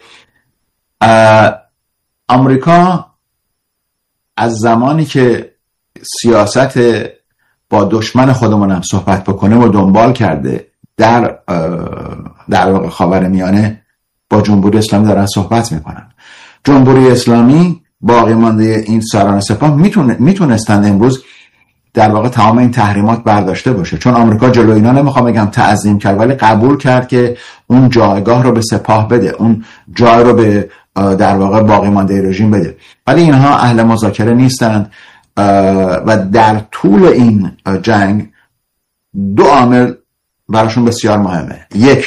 آمریکا از زمانی که سیاست با دشمن خودمونم صحبت بکنه و دنبال کرده در واقع خاورمیانه با جمهوری اسلامی دارن صحبت میکنن. جمهوری اسلامی باقی مانده این سران سپاه میتونستن امروز در واقع تمام این تحریمات برداشته باشه، چون آمریکا جلوی اینا نمیخوام بگم تعظیم کرد، ولی قبول کرد که اون جایگاه رو به سپاه بده، اون جای رو به در واقع باقی مانده رژیم بده. ولی اینها اهل مذاکره نیستند و در طول این جنگ دو عامل براشون بسیار مهمه: یک،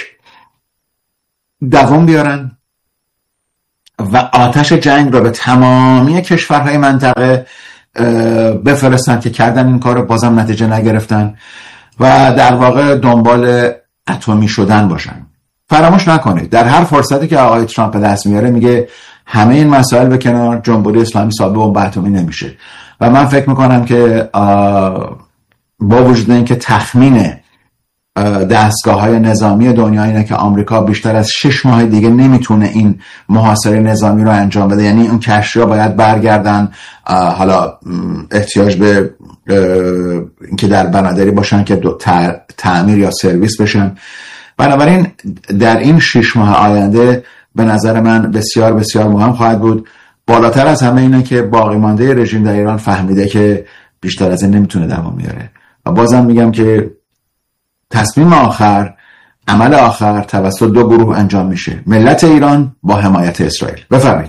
دوام بیارن و آتش جنگ رو به تمامی کشورهای منطقه بفرستن که کردن این کار رو، بازم نتیجه نگرفتن و در واقع دنبال اتمی شدن باشن. فراموش نکنید در هر فرصتی که آقای ترامپ به دست میاره میگه همه این مسائل به کنار، جمهوری اسلامی صاحب بمب اتمی نمیشه. و من فکر میکنم که با وجود اینکه تخمین دستگاه‌های نظامی دنیا اینه که آمریکا بیشتر از 6 ماه دیگه نمیتونه این محاصره نظامی رو انجام بده، یعنی اون کشتی‌ها باید برگردن، حالا احتیاج به اینکه در بنادری باشن که تعمیر یا سرویس بشن. بنابراین در این 6 ماه آینده به نظر من بسیار بسیار مهم خواهد بود. بالاتر از همه اینه که باقی مانده رژیم در ایران فهمیده که بیشتر از این نمیتونه دوام بیاره و بازم میگم که تصمیم آخر، عمل آخر توسط دو گروه انجام میشه: ملت ایران با حمایت اسرائیل. بفرمایید.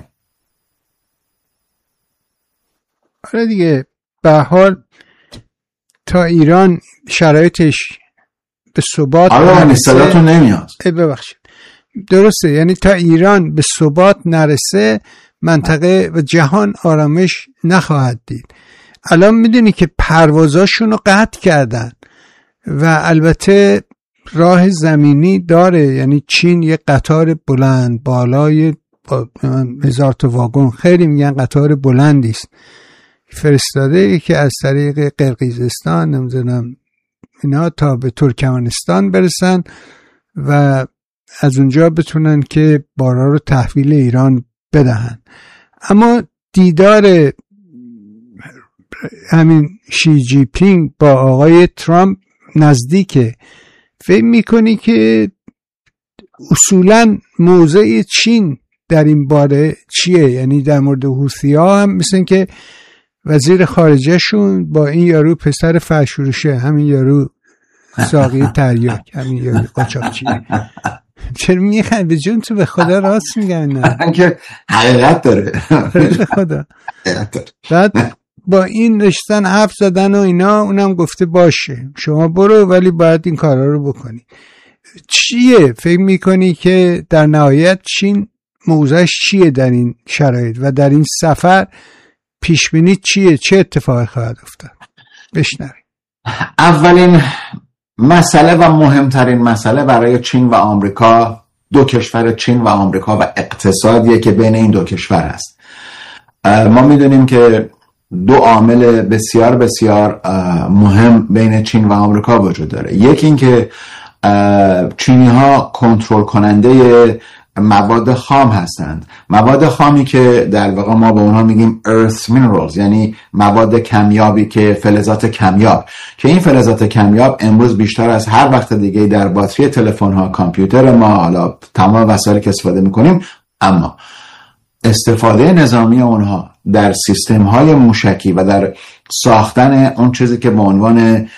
آره دیگه، به حال تا ایران شرایطش به ثبات صداتون نمیاد. ببخشید. درسته، یعنی تا ایران به ثبات نرسه منطقه و جهان آرامش نخواهد دید. الان میدونی که پروازاشون رو قطع کردن و البته راه زمینی داره، یعنی چین یه قطار بلند بالای 1000 تا واگن، خیلی میگن قطار بلندی است، فرستاده که از طریق قرقیزستان نمیدونم اینا تا به ترکمنستان برسن و از اونجا بتونن که بارا رو تحویل ایران بدهن. اما دیدار همین شی جی پینگ با آقای ترامپ نزدیکه. فکر میکنی که اصولا موضع چین در این باره چیه؟ یعنی در مورد حوثی‌ها هم مثل که وزیر خارجهشون با این یارو پسر فرشوروشه، همین یارو ساقی تریاک، همین یارو قاچاقچی، چرا میخوای به جون تو؟ به خدا راست میگن نه که حقیقت داره. خدا بعد با این رشتن حرف زدن و اینا، اونم گفته باشه شما برو ولی باید این کارا رو بکنی. چیه فکر میکنی که در نهایت چین موضعش چیه در این شرایط و در این سفر پیشبینی چیه؟ چه اتفاقی خواهد افتاد؟ بشنویم. اولین مسئله و مهمترین مسئله برای چین و آمریکا، دو کشور چین و آمریکا و اقتصادیه که بین این دو کشور است. ما میدونیم که دو عامل بسیار بسیار مهم بین چین و آمریکا وجود داره. یکی این که چینی ها کنترل کننده مواد خام هستند، مواد خامی که در واقع ما به اونها میگیم earth minerals، یعنی مواد کمیابی که فلزات کمیاب، که این فلزات کمیاب امروز بیشتر از هر وقت دیگه در باتری تلفن ها، کامپیوتر ما، حالا تمام وسایلی که استفاده میکنیم، اما استفاده نظامی اونها در سیستم های موشکی و در ساختن اون چیزی که به عنوان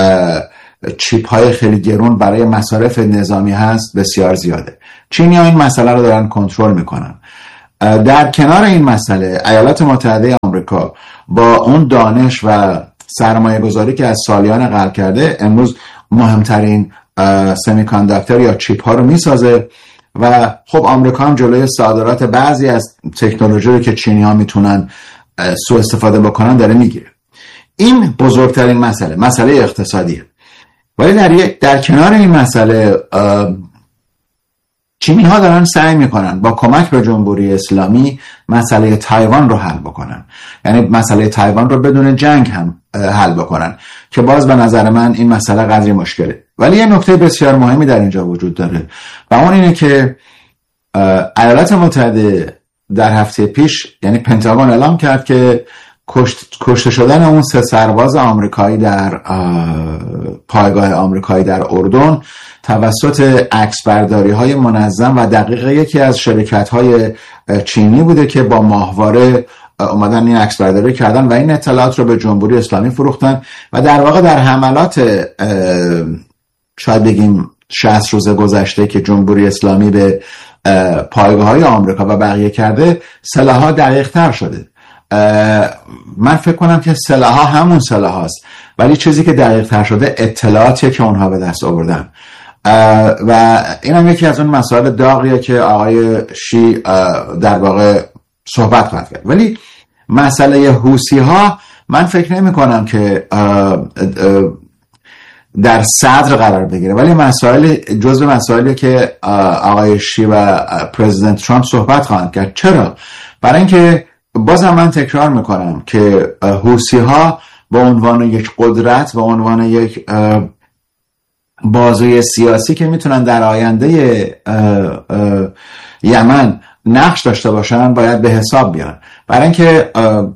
چیپ های خیلی گرون برای مصارف نظامی هست بسیار زیاده. چینی ها این مسئله رو دارن کنترل میکنن. در کنار این مسئله ایالات متحده آمریکا با اون دانش و سرمایه گذاری که از سالیان قبل کرده، امروز مهمترین سمیکانداکتور یا چیپ ها رو میسازه و خب آمریکا هم جلوی صادرات بعضی از تکنولوژی رو که چینی ها میتونن سوء استفاده بکنن داره میگیره. این بزرگترین مسئله اقتصادیه. ولی در کنار این مسئله چینی ها دارن سعی میکنن با کمک به جمهوری اسلامی مسئله تایوان رو حل بکنن، یعنی مسئله تایوان رو بدون جنگ هم حل بکنن، که باز به نظر من این مسئله قدری مشکله. ولی یه نکته بسیار مهمی در اینجا وجود داره و اون اینه که ایالات متحده در هفته پیش، یعنی پنتاگون اعلام کرد که کشته شدن اون 3 سرباز آمریکایی در پایگاه آمریکایی در اردن توسط عکسبرداری های منظم و دقیق یکی از شرکت های چینی بوده که با ماهواره اومدن این عکسبرداری کردن و این اطلاعات رو به جمهوری اسلامی فروختن و در واقع در حملات شاید بگیم 60 روز گذشته که جمهوری اسلامی به پایگاه های آمریکا و بقیه کرده، سلاح‌ها دقیق تر شده. من فکر کنم که سلاح‌ها همون سلاح هاست، ولی چیزی که دقیق تر شده اطلاعاتیه که اونها به دست آوردن و این هم یکی از اون مسائل داغیه که آقای شی در واقع صحبت خواهد کرد. ولی مسئله حوثی ها من فکر نمی کنم که در صدر قرار بگیره، ولی جزء مسائلی که آقای شی و پرزیدنت ترامپ صحبت خواهند کرد. چرا؟ برای اینکه بازم من تکرار میکنم که حوثی ها به عنوان یک قدرت، به عنوان یک بازوی سیاسی که میتونن در آینده یمن نقش داشته باشن، باید به حساب بیان. برای اینکه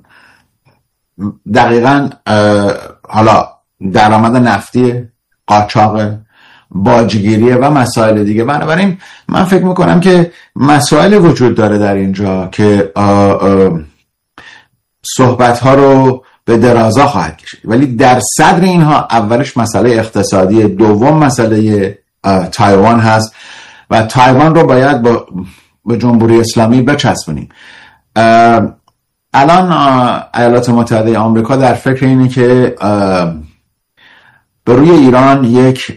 دقیقاً حالا درآمد نفتی، قاچاق، باجگیریه و مسائل دیگه. بنابراین من فکر میکنم که مسائل وجود داره در اینجا که صحبت ها رو به درازا خواهد کشید، ولی در صدر اینها اولش مسئله اقتصادی، دوم مسئله تایوان هست و تایوان رو باید به جمهوری اسلامی بچسبونیم. الان ایالات متحده آمریکا در فکر اینه که به روی ایران یک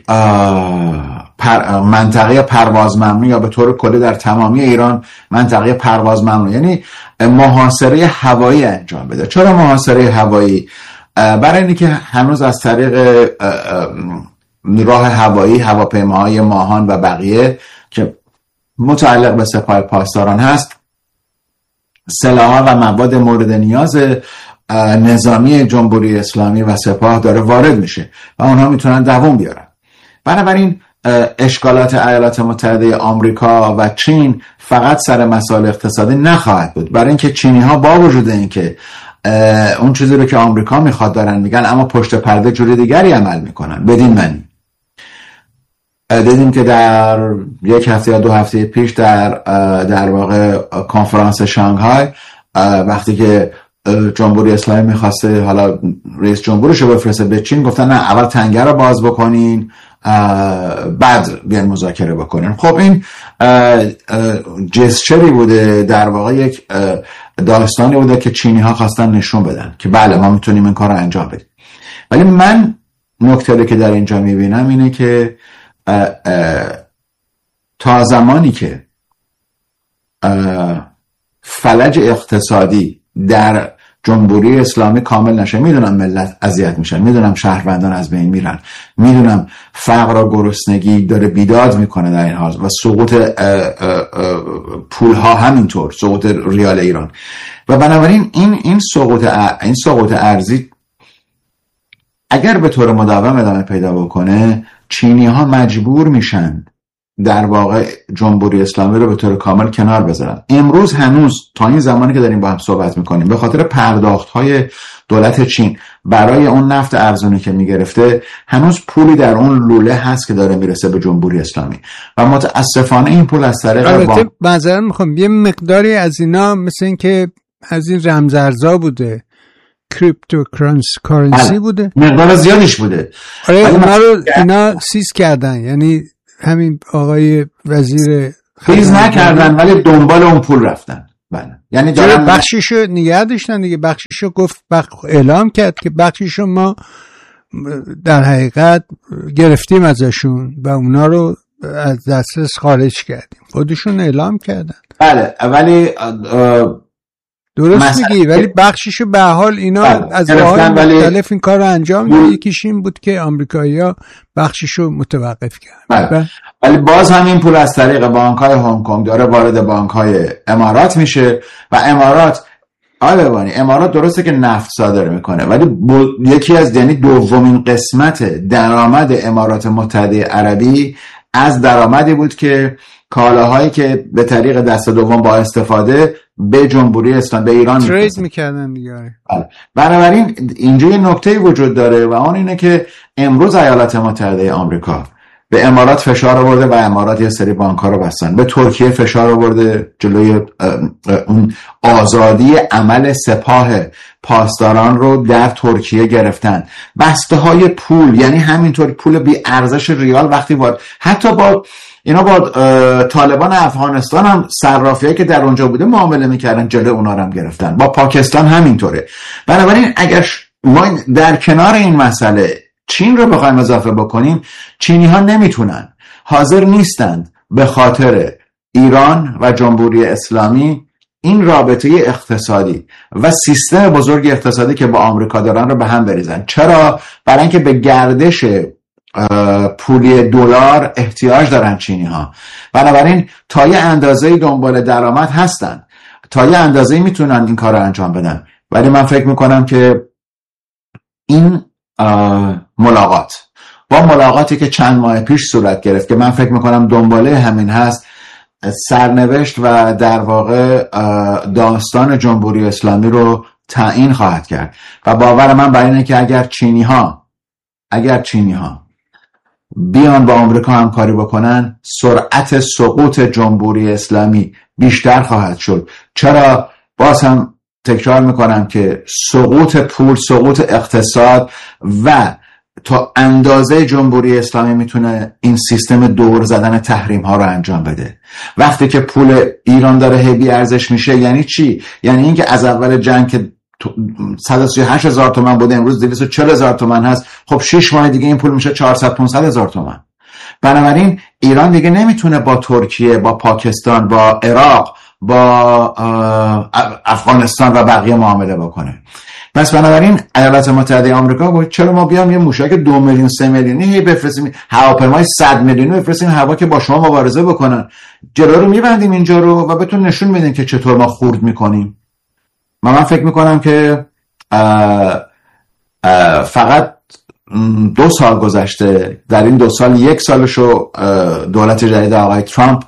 منطقه پرواز ممنوع، یا به طور کلی در تمامی ایران منطقه پرواز ممنوع، یعنی محاصره هوایی انجام بده. چرا محاصره هوایی؟ برای اینکه که هنوز از طریق راه هوایی، هواپیماهای ماهان و بقیه که متعلق به سپاه پاسداران هست، سلاح و مواد مورد نیاز نظامی جمهوری اسلامی و سپاه داره وارد میشه و اونها میتونن دوام بیارن. بنابراین اشکالات ایالات متحده آمریکا و چین فقط سر مسائل اقتصادی نخواهد بود، برای اینکه چینی ها با وجود اینکه اون چیزی رو که آمریکا میخواد دارن میگن، اما پشت پرده جوری دیگری عمل میکنن. بدین معنی دیدیم که در 1 هفته یا 2 هفته پیش در واقع کنفرانس شانگهای، وقتی که جمهوری اسلامی میخواسته حالا رئیس جمهورش رو بفرسته به چین، گفتن نه، اول تنگه رو باز بکنین بعد بیان مذاکره بکنین. خب این جسچری بوده، در واقع یک داستانی بوده که چینی ها خواستن نشون بدن که بله ما میتونیم این کار رو انجام بدیم. ولی من نکته که در اینجا میبینم اینه که تا زمانی که فلج اقتصادی در جمهوری اسلامی کامل نشه، میدونم ملت اذیت میشن، میدونم شهروندان از بین میرن، میدونم فقر و گرسنگی داره بیداد میکنه در این حال و سقوط پولها همینطور، سقوط ریال ایران، و بنابراین این سقوط ارزی اگر به طور مداوم ادامه پیدا بکنه، چینی ها مجبور میشن در واقع جمهوری اسلامی رو به طور کامل کنار بذارن. امروز هنوز تا این زمانی که داریم با هم صحبت میکنیم، به خاطر پرداخت‌های دولت چین برای اون نفت ارزونی که میگرفته، هنوز پولی در اون لوله هست که داره میرسه به جمهوری اسلامی و متاسفانه این پول از طریق مثلا میخوام یه مقداری از اینا مثل این که از این رمزارزها بوده، کریپتو کارنسی بوده، مقدار زیادیش بوده. اینا سیز کردن، یعنی همین آقای وزیر سیز نکردن ولی دنبال اون پول رفتن. بله، یعنی بخشیشو نگه داشتن دیگه، بخشیشو گفت اعلام کرد که بخشیشو ما در حقیقت گرفتیم ازشون و اونا رو از دسترس خارج کردیم، خودشون اعلام کردن. بله، ولی درست میگی، ولی بخشیشو به حال اینا از راه‌های مختلف این کار رو انجام دادن. یکیش این بود که آمریکایی‌ها بخشیشو متوقف کردن، ولی باز هم این پول از طریق بانک‌های هنگ کنگ داره وارد بانک‌های امارات میشه و امارات درسته که نفت صادر میکنه، ولی یکی از دومین قسمت درآمد امارات متحده عربی از درآمدی بود که کالاهایی که به طریق دست دوم با استفاده به جمهوری اسلامی به ایران ترید میکردن دیگه. بنابراین اینجا یه نکته وجود داره و اون اینه که امروز ایالات متحده آمریکا به امارات فشار آورده و امارات یه سری بانک‌ها رو بستن. به ترکیه فشار آورده جلوی اون آزادی عمل سپاه پاسداران رو در ترکیه گرفتن. بسته‌های پول، یعنی همینطور پول بی ارزش ریال وقتی حتی با طالبان افغانستان هم صرافیایی که در اونجا بوده معامله میکردن، جلوی اونا رو هم گرفتن. با پاکستان همینطوره. بنابراین اگر ما در کنار این مسئله چین رو بخوایم اضافه بکنیم، چینی ها نمیتونن، حاضر نیستند به خاطر ایران و جمهوری اسلامی این رابطه اقتصادی و سیستم بزرگ اقتصادی که با آمریکا دارن رو به هم بریزن. چرا؟ برای اینکه به گردش پولی دلار احتیاج دارن چینی ها. بنابراین تا یه اندازه‌ای دنبال درآمد هستن، تا یه اندازه‌ای میتونن این کار رو انجام بدن. ولی من فکر میکنم که این ملاقاتی که چند ماه پیش صورت گرفت که من فکر میکنم دنباله همین هست، سرنوشت و در واقع داستان جمهوری اسلامی رو تعیین خواهد کرد. و باور من بر اینه که اگر چینی ها بیان با آمریکا همکاری بکنن، سرعت سقوط جمهوری اسلامی بیشتر خواهد شد. چرا؟ باز هم تکرار میکنم که سقوط پول، سقوط اقتصاد و تا اندازه جمهوری اسلامی میتونه این سیستم دور زدن تحریم ها رو انجام بده. وقتی که پول ایران داره هی ارزش میشه، یعنی چی؟ یعنی اینکه از اول جنگ که 138,000 تومان بوده امروز 240,000 تومان هست. خب 6 ماه دیگه این پول میشه 400-500,000 تومان. بنابراین ایران دیگه نمیتونه با ترکیه، با پاکستان، با عراق، با افغانستان و بقیه معامله بکنه. پس بنابراین ایالات متحده آمریکا گفت چرا ما بیام یه موشک 2 میلیون 3 میلیونی هی بفرستیم، هواپیمای 100 میلیونی بفرستیم هوا که با شما مبارزه بکنن، جلو رو میبندیم اینجا رو و بهتون نشون میدیم که چطور ما خورد میکنیم. من فکر میکنم که فقط 2 سال گذشته، در این 2 سال 1 سالشو دولت جدید آقای ترامپ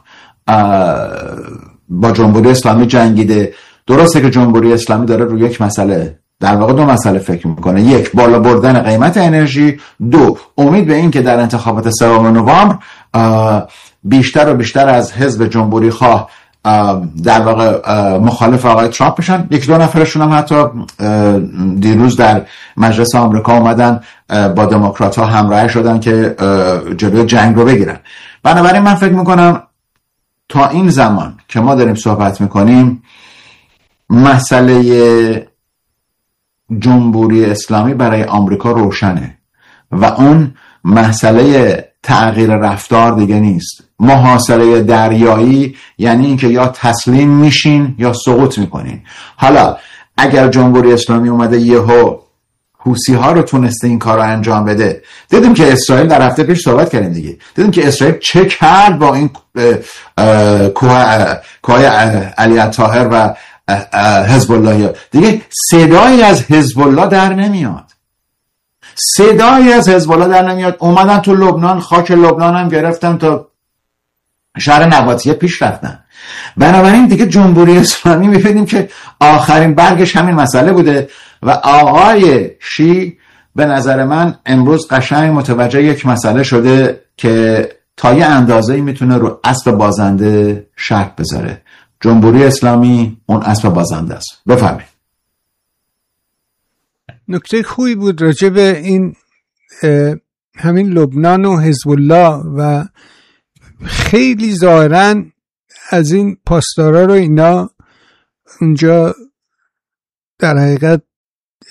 با جمهوری اسلامی جنگیده. درسته که جمهوری اسلامی داره روی یک مسئله، در واقع 2 مسئله فکر میکنه: 1 بالا بردن قیمت انرژی، 2 امید به این که در انتخابات 3 نوامبر بیشتر و بیشتر از حزب جمهوری خواه در واقع مخالف آقای ترامپ بشن. 1-2 نفرشون هم حتی دیروز در مجلس آمریکا اومدن با دموکرات ها همراه شدن که جلوی جنگ رو بگیرن. بنابراین من فکر میکنم تا این زمان که ما داریم صحبت میکنیم، مسئله جمهوری اسلامی برای آمریکا روشنه و اون مسئله تغییر رفتار دیگه نیست. محاصره دریایی یعنی اینکه یا تسلیم میشین یا سقوط میکنین. حالا اگر جمهوری اسلامی اومده یهو حوثی ها رو تونسته این کار رو انجام بده، دیدیم که اسرائیل، در هفته پیش صحبت کردیم دیگه، دیدیم که اسرائیل چه کرد با این کوه علی الطاهر و حزب الله. دیگه صدایی از حزب الله در نمیاد، اومدن تو لبنان، خاک لبنان هم گرفتن، تا شهر نباتیه پیش رفتن. بنابراین دیگه جمهوری اسلامی می‌بینیم که آخرین برگش همین مسئله بوده و آقای شی به نظر من امروز قشنگ متوجه یک مسئله شده که تا یه اندازه‌ای میتونه رو اسب بازنده شرط بذاره. جمهوری اسلامی اون اسب بازنده است. بفرمایید. نکته خوبی بود راجع به این همین لبنان و حزب الله و خیلی ظاهراً از این پاسدارا رو اینا اونجا در حقیقت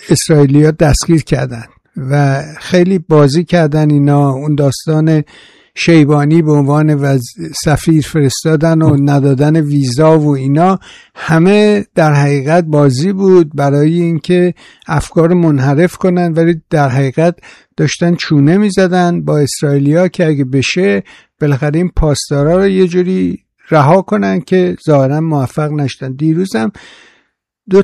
اسرائیلی‌ها دستگیر کردن و خیلی بازی کردن اینا. اون داستان شیبانی به عنوان سفیر فرستادن و ندادن ویزا و اینا همه در حقیقت بازی بود برای اینکه افکار منحرف کنن، ولی در حقیقت داشتن چونه میزدن با اسرائیلیا که اگه بشه بالاخره این پاسدارا رو یه جوری رها کنن که ظاهرا موفق نشدن. دیروزم 2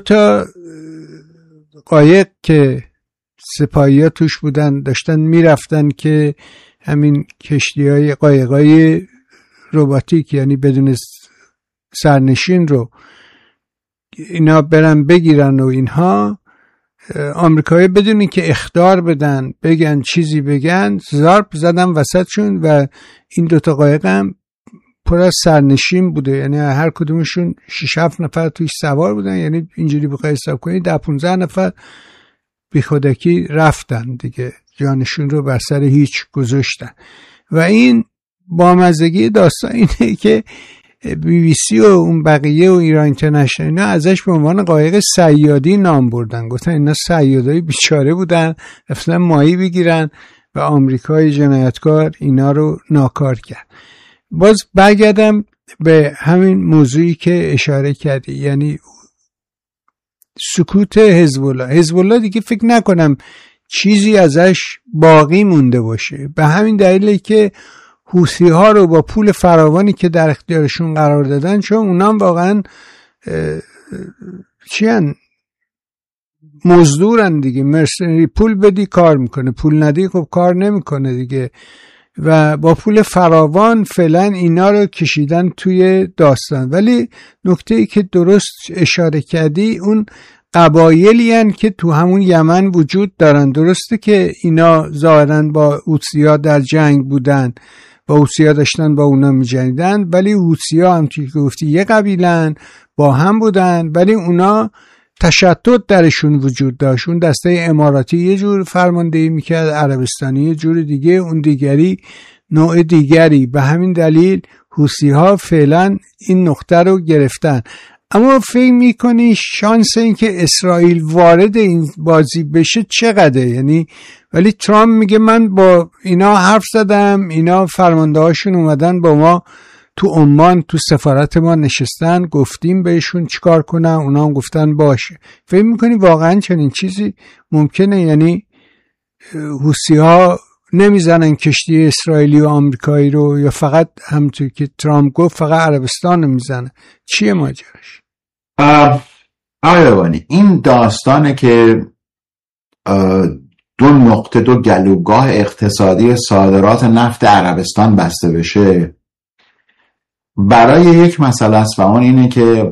قایق که سپاهی‌ها توش بودن داشتن میرفتن که همین کشتی‌های قایقای رباتیک یعنی بدون سرنشین رو اینا برن بگیرن و اینها، آمریکایی بدون اینکه اخطار بدن بگن چیزی بگن ضرب زدن وسطشون و این 2 قایق هم پر از سرنشین بوده، یعنی هر کدومشون 6-7 نفر توش سوار بودن، یعنی اینجوری بخوای حساب کنید 10-15 نفر بی خودکی رفتن دیگه، جانشون رو بر سر هیچ گذاشتن. و این بامزگی داستان اینه که BBC و اون بقیه و ایران اینترنشنال اینا ازش به عنوان قایق صیادی نام بردن، گفتن اینا صیادای بیچاره بودن رفتن ماهی بگیرن و آمریکای جنایتکار اینا رو ناکار کرد. باز برگردم به همین موضوعی که اشاره کردی، یعنی سکوت حزب الله دیگه فکر نکنم چیزی ازش باقی مونده باشه، به همین دلیله که حوثی ها رو با پول فراوانی که در اختیارشون قرار دادن، چون اونا واقعا مزدورن دیگه، مرسنری، پول بدی کار میکنه، پول ندی خب کار نمیکنه دیگه، و با پول فراوان فعلا اینا رو کشیدن توی داستان. ولی نکته ای که درست اشاره کردی اون قبایلی هن که تو همون یمن وجود دارن. درسته که اینا ظاهرا با حوثی‌ها در جنگ بودن، با حوثی‌ها داشتن با اونا می‌جنگیدن، ولی حوثی‌ها هم که گفتی یه قبیله‌ن با هم بودن، ولی اونا تشتت درشون وجود داشت. اون دسته اماراتی یه جور فرماندهی میکرد، عربستانی یه جور دیگه، اون دیگری نوع دیگری. به همین دلیل حوثی‌ها فعلا این نقطه رو گرفتن. اما فکر میکنی شانس این که اسرائیل وارد این بازی بشه چقدره؟ یعنی ولی ترامپ میگه من با اینا حرف زدم، اینا فرمانده هاشون اومدن با ما تو عمان تو سفارت ما نشستن، گفتیم بهشون چیکار کنن، اونا هم گفتن باشه. فکر میکنی واقعا چنین چیزی ممکنه؟ یعنی حوثی‌ها نمیزنن کشتی اسرائیلی و آمریکایی رو، یا فقط همونطور که ترامپ گفت فقط عربستان رو میزنه؟ چیه ماجراش؟ آقای این داستانه که 2 نقطه 2 گلوگاه اقتصادی صادرات نفت عربستان بسته بشه برای یک مسئله است، و اون اینه که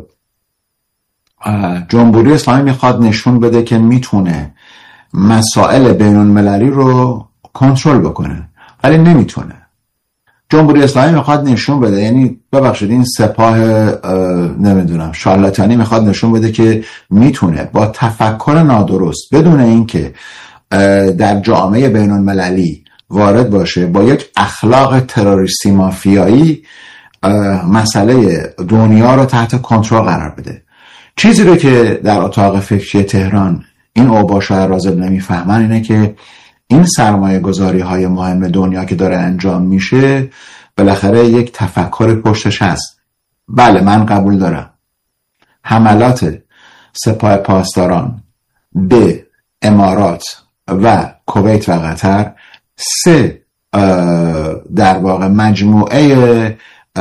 جمهوری اسلامی میخواد نشون بده که میتونه مسائل بین المللی رو کنترل بکنه، ولی نمیتونه. جمهوری اسلامی میخواد نشون بده، یعنی ببخشید این سپاه نمیدونم شارلاتانی میخواد نشون بده که میتونه با تفکر نادرست بدون اینکه در جامعه بین المللی وارد باشه با یک اخلاق تروریستی مافیایی مسئله دنیا رو تحت کنترل قرار بده. چیزی رو که در اتاق فکری تهران این اوباش و رازل نمیفهمن اینه که این سرمایه گذاری های مهم دنیا که داره انجام میشه بالاخره یک تفکر پشتش هست. بله من قبول دارم حملات سپاه پاسداران به امارات و کویت و قطر 3 در واقع مجموعه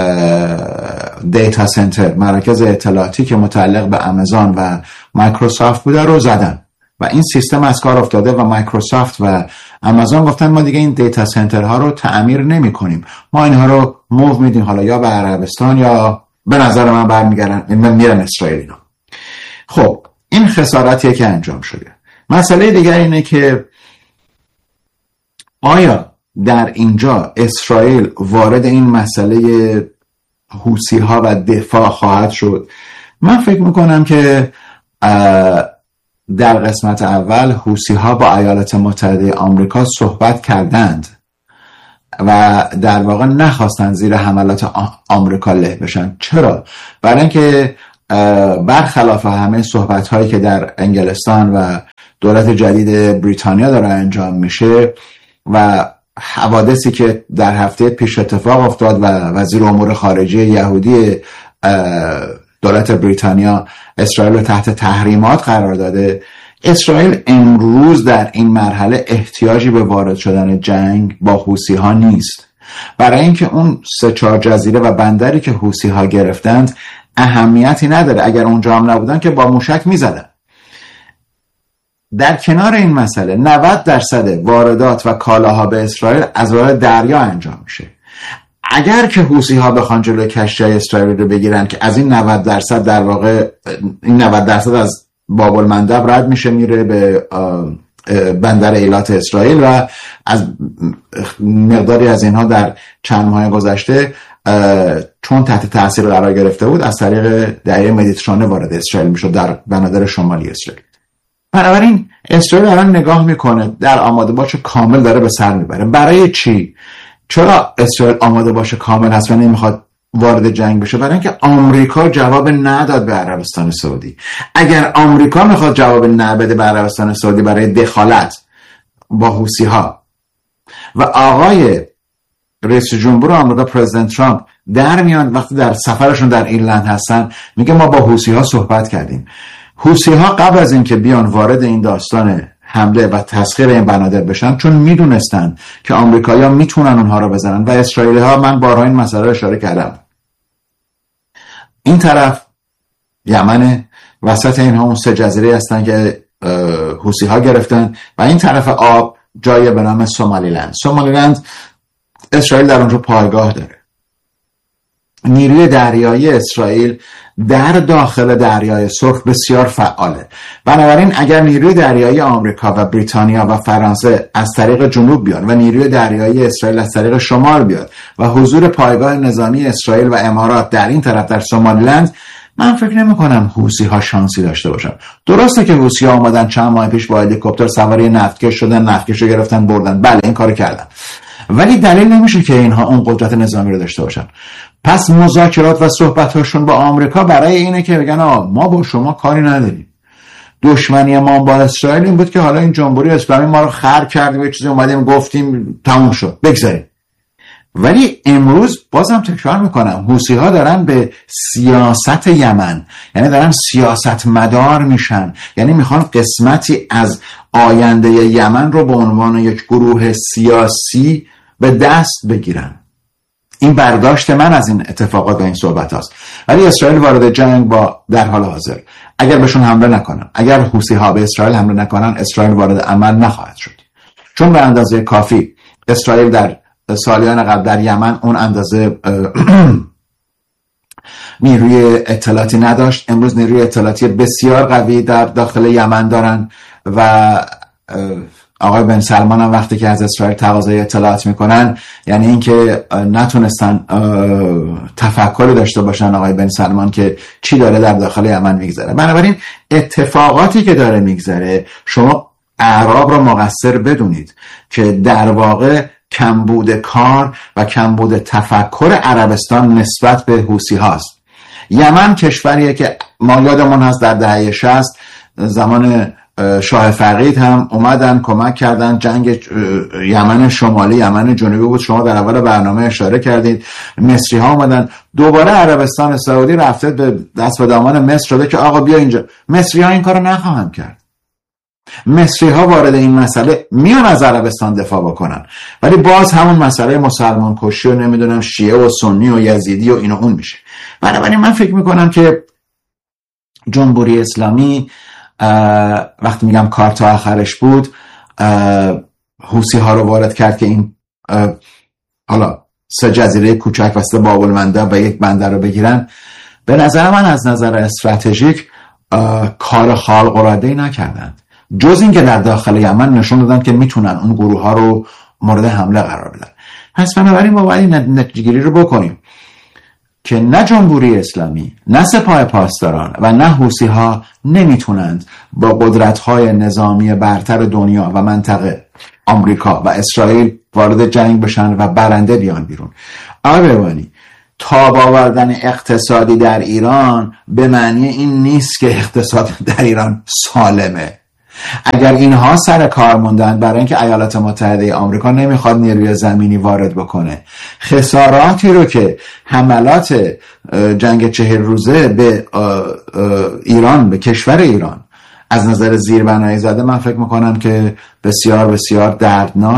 دیتا سنتر، مراکز اطلاعاتی که متعلق به آمازون و مایکروسافت بوده رو زدن و این سیستم از کار افتاده و مایکروسافت و آمازون گفتن ما دیگه این دیتا سنترها رو تعمیر نمی کنیم، ما اینها رو موو میدیم حالا یا به عربستان یا به نظر من برمیگردن میرن اسرائیل اینا. خب این خسارتیه که انجام شده. مسئله دیگر اینه که آیا در اینجا اسرائیل وارد این مسئله حوثی‌ها و دفاع خواهد شد؟ من فکر میکنم که در قسمت اول حوثی‌ها با ایالات متحده آمریکا صحبت کردند و در واقع نخواستند زیر حملات آمریکا له بشن. چرا؟ برای اینکه برخلاف همه صحبت‌هایی که در انگلستان و دولت جدید بریتانیا داره انجام میشه و حوادثی که در هفته پیش اتفاق افتاد و وزیر امور خارجه یهودی دولت بریتانیا اسرائیل رو تحت تحریمات قرار داده، اسرائیل امروز در این مرحله احتیاجی به وارد شدن جنگ با حوثی ها نیست، برای اینکه اون 3-4 جزیره و بندری که حوثی ها گرفتند اهمیتی نداره. اگر اونجا هم نبودن که با موشک میزدن. در کنار این مسئله 90% واردات و کالاها به اسرائیل از راه دریا انجام میشه. اگر که حوثی ها بخوان جلوی کشتی اسرائیل رو بگیرن که از این 90% در واقع این 90% از باب المندب رد میشه میره به بندر ایلات اسرائیل و از مقداری از اینها در چند ماه گذشته چون تحت تاثیر قرار گرفته بود از طریق دریای مدیترانه وارد اسرائیل میشد در بنادر شمالی اسرائیل. بنابراین اسرائیل الان نگاه میکنه در آماده باش کامل داره به سر میبره. برای چی؟ چرا اسرائیل آماده باش کامل هست و نمیخواد وارد جنگ بشه؟ برای اینکه آمریکا جواب نداد به عربستان سعودی. اگر آمریکا میخواد جواب نبده به عربستان سعودی برای دخالت با حوثی ها و آقای رئیس جمهور آمریکا پرزیدنت ترامپ در میان وقتی در سفرشون در ایرلند هستن میگه ما با حوثی ها صحبت کردیم. حوثی ها قبل از اینکه بیان وارد این داستان حمله و تسخیر این بنادر بشن چون میدونستن که آمریکایی‌ها میتونن اونها رو بزنن و اسرائیلی‌ها، من بارها این مسئله رو اشاره کردم، این طرف یمن، وسط اینها اون 3 جزیره هستن که حوثی ها گرفتن و این طرف آب جایی به نام سومالیلند اسرائیل در اونجا پایگاه داره. نیروی دریایی اسرائیل در داخل دریای سرخ بسیار فعاله. بنابراین اگر نیروی دریایی آمریکا و بریتانیا و فرانسه از طریق جنوب بیان و نیروی دریایی اسرائیل از طریق شمال بیاد و حضور پایگاه نظامی اسرائیل و امارات در این طرف در سومالیلند، من فکر نمی کنم حوثی ها شانسی داشته باشن. درسته که حوثی ها اومدن چند ماه پیش با هلیکوپتر سواری نفتکش شدن، نفتکش رو گرفتن بردن، بله این کارو کردن، ولی دلیل نمیشه که اینها اون قدرت نظامی رو داشته باشن. پس مذاکرات و صحبت‌هاشون با آمریکا برای اینه که بگن ما با شما کاری نداریم. دشمنی ما با اسرائیل این بود که حالا این جمهوری اسلامی ما رو خر کرد و یه چیزی اومدیم گفتیم تموم شد بگذاریم. ولی امروز بازم تکرار میکنم حوثی‌ها دارن به سیاست یمن، یعنی دارن سیاست مدار میشن، یعنی میخوان قسمتی از آینده یمن رو به عنوان یک گروه سیاسی به دست بگیرن. این برداشت من از این اتفاقات و این صحبت هاست. ولی اسرائیل وارد جنگ با در حال حاضر اگر بهشون حمله نکنن، اگر حوثی ها به اسرائیل حمله نکنن، اسرائیل وارد عمل نخواهد شد، چون به اندازه کافی اسرائیل در سالیان قبل در یمن اون اندازه نیروی اطلاعاتی نداشت. امروز نیروی اطلاعاتی بسیار قوی در داخل یمن دارن و آقای بن سلمان هم وقتی که از اسرائیل تقاضای اطلاعات میکنن، یعنی اینکه نتونستن تفکری داشته باشن آقای بن سلمان که چی داره در داخل یمن میگذره. بنابراین اتفاقاتی که داره میگذره شما اعراب رو مقصر بدونید که در واقع کمبود کار و کمبود تفکر عربستان نسبت به حوثی هاست. یمن کشوریه که ما یادمون هست در دهه 60 زمان شاه فقید هم اومدن کمک کردن. جنگ یمن شمالی یمن جنوبی بود، شما در اول برنامه اشاره کردید. مصری ها اومدن، دوباره عربستان سعودی رفته به دست به دامان مصر شده که آقا بیا اینجا. مصری ها این کارو نخواهند کرد. مصری ها وارد این مسئله میان از عربستان دفاع بکنن، ولی باز همون مسئله مسلمان کشی و نمیدونم شیعه و سنی و یزیدی و این و اون میشه. بنابراین من فکر میکنم که جمهوری اسلامی وقتی میگم کار تا آخرش بود، حوثی ها رو وارد کرد که این حالا 3 جزیره کوچک وسط باب المندب و یک بندر رو بگیرن. به نظر من از نظر استراتژیک کار خارق العاده‌ای نکردند، جز این که در داخل یمن نشون دادن که میتونن اون گروه ها رو مورد حمله قرار بدن. پس بنابراین ما باید نتیجه‌گیری رو بکنیم که نه جمهوری اسلامی، نه سپاه پاسداران و نه حوثی ها نمیتونند با قدرت‌های نظامی برتر دنیا و منطقه آمریکا و اسرائیل وارد جنگ بشن و برنده بیان بیرون. آقای بهبانی، تاب آوردن اقتصادی در ایران به معنی این نیست که اقتصاد در ایران سالمه. اگر اینها سر کار موندن برای اینکه ایالات متحده آمریکا نمیخواد نیروی زمینی وارد بکنه، خساراتی رو که حملات جنگ 40 روزه به ایران، به کشور ایران از نظر زیربنایی زده، من فکر میکنم که بسیار بسیار دردناک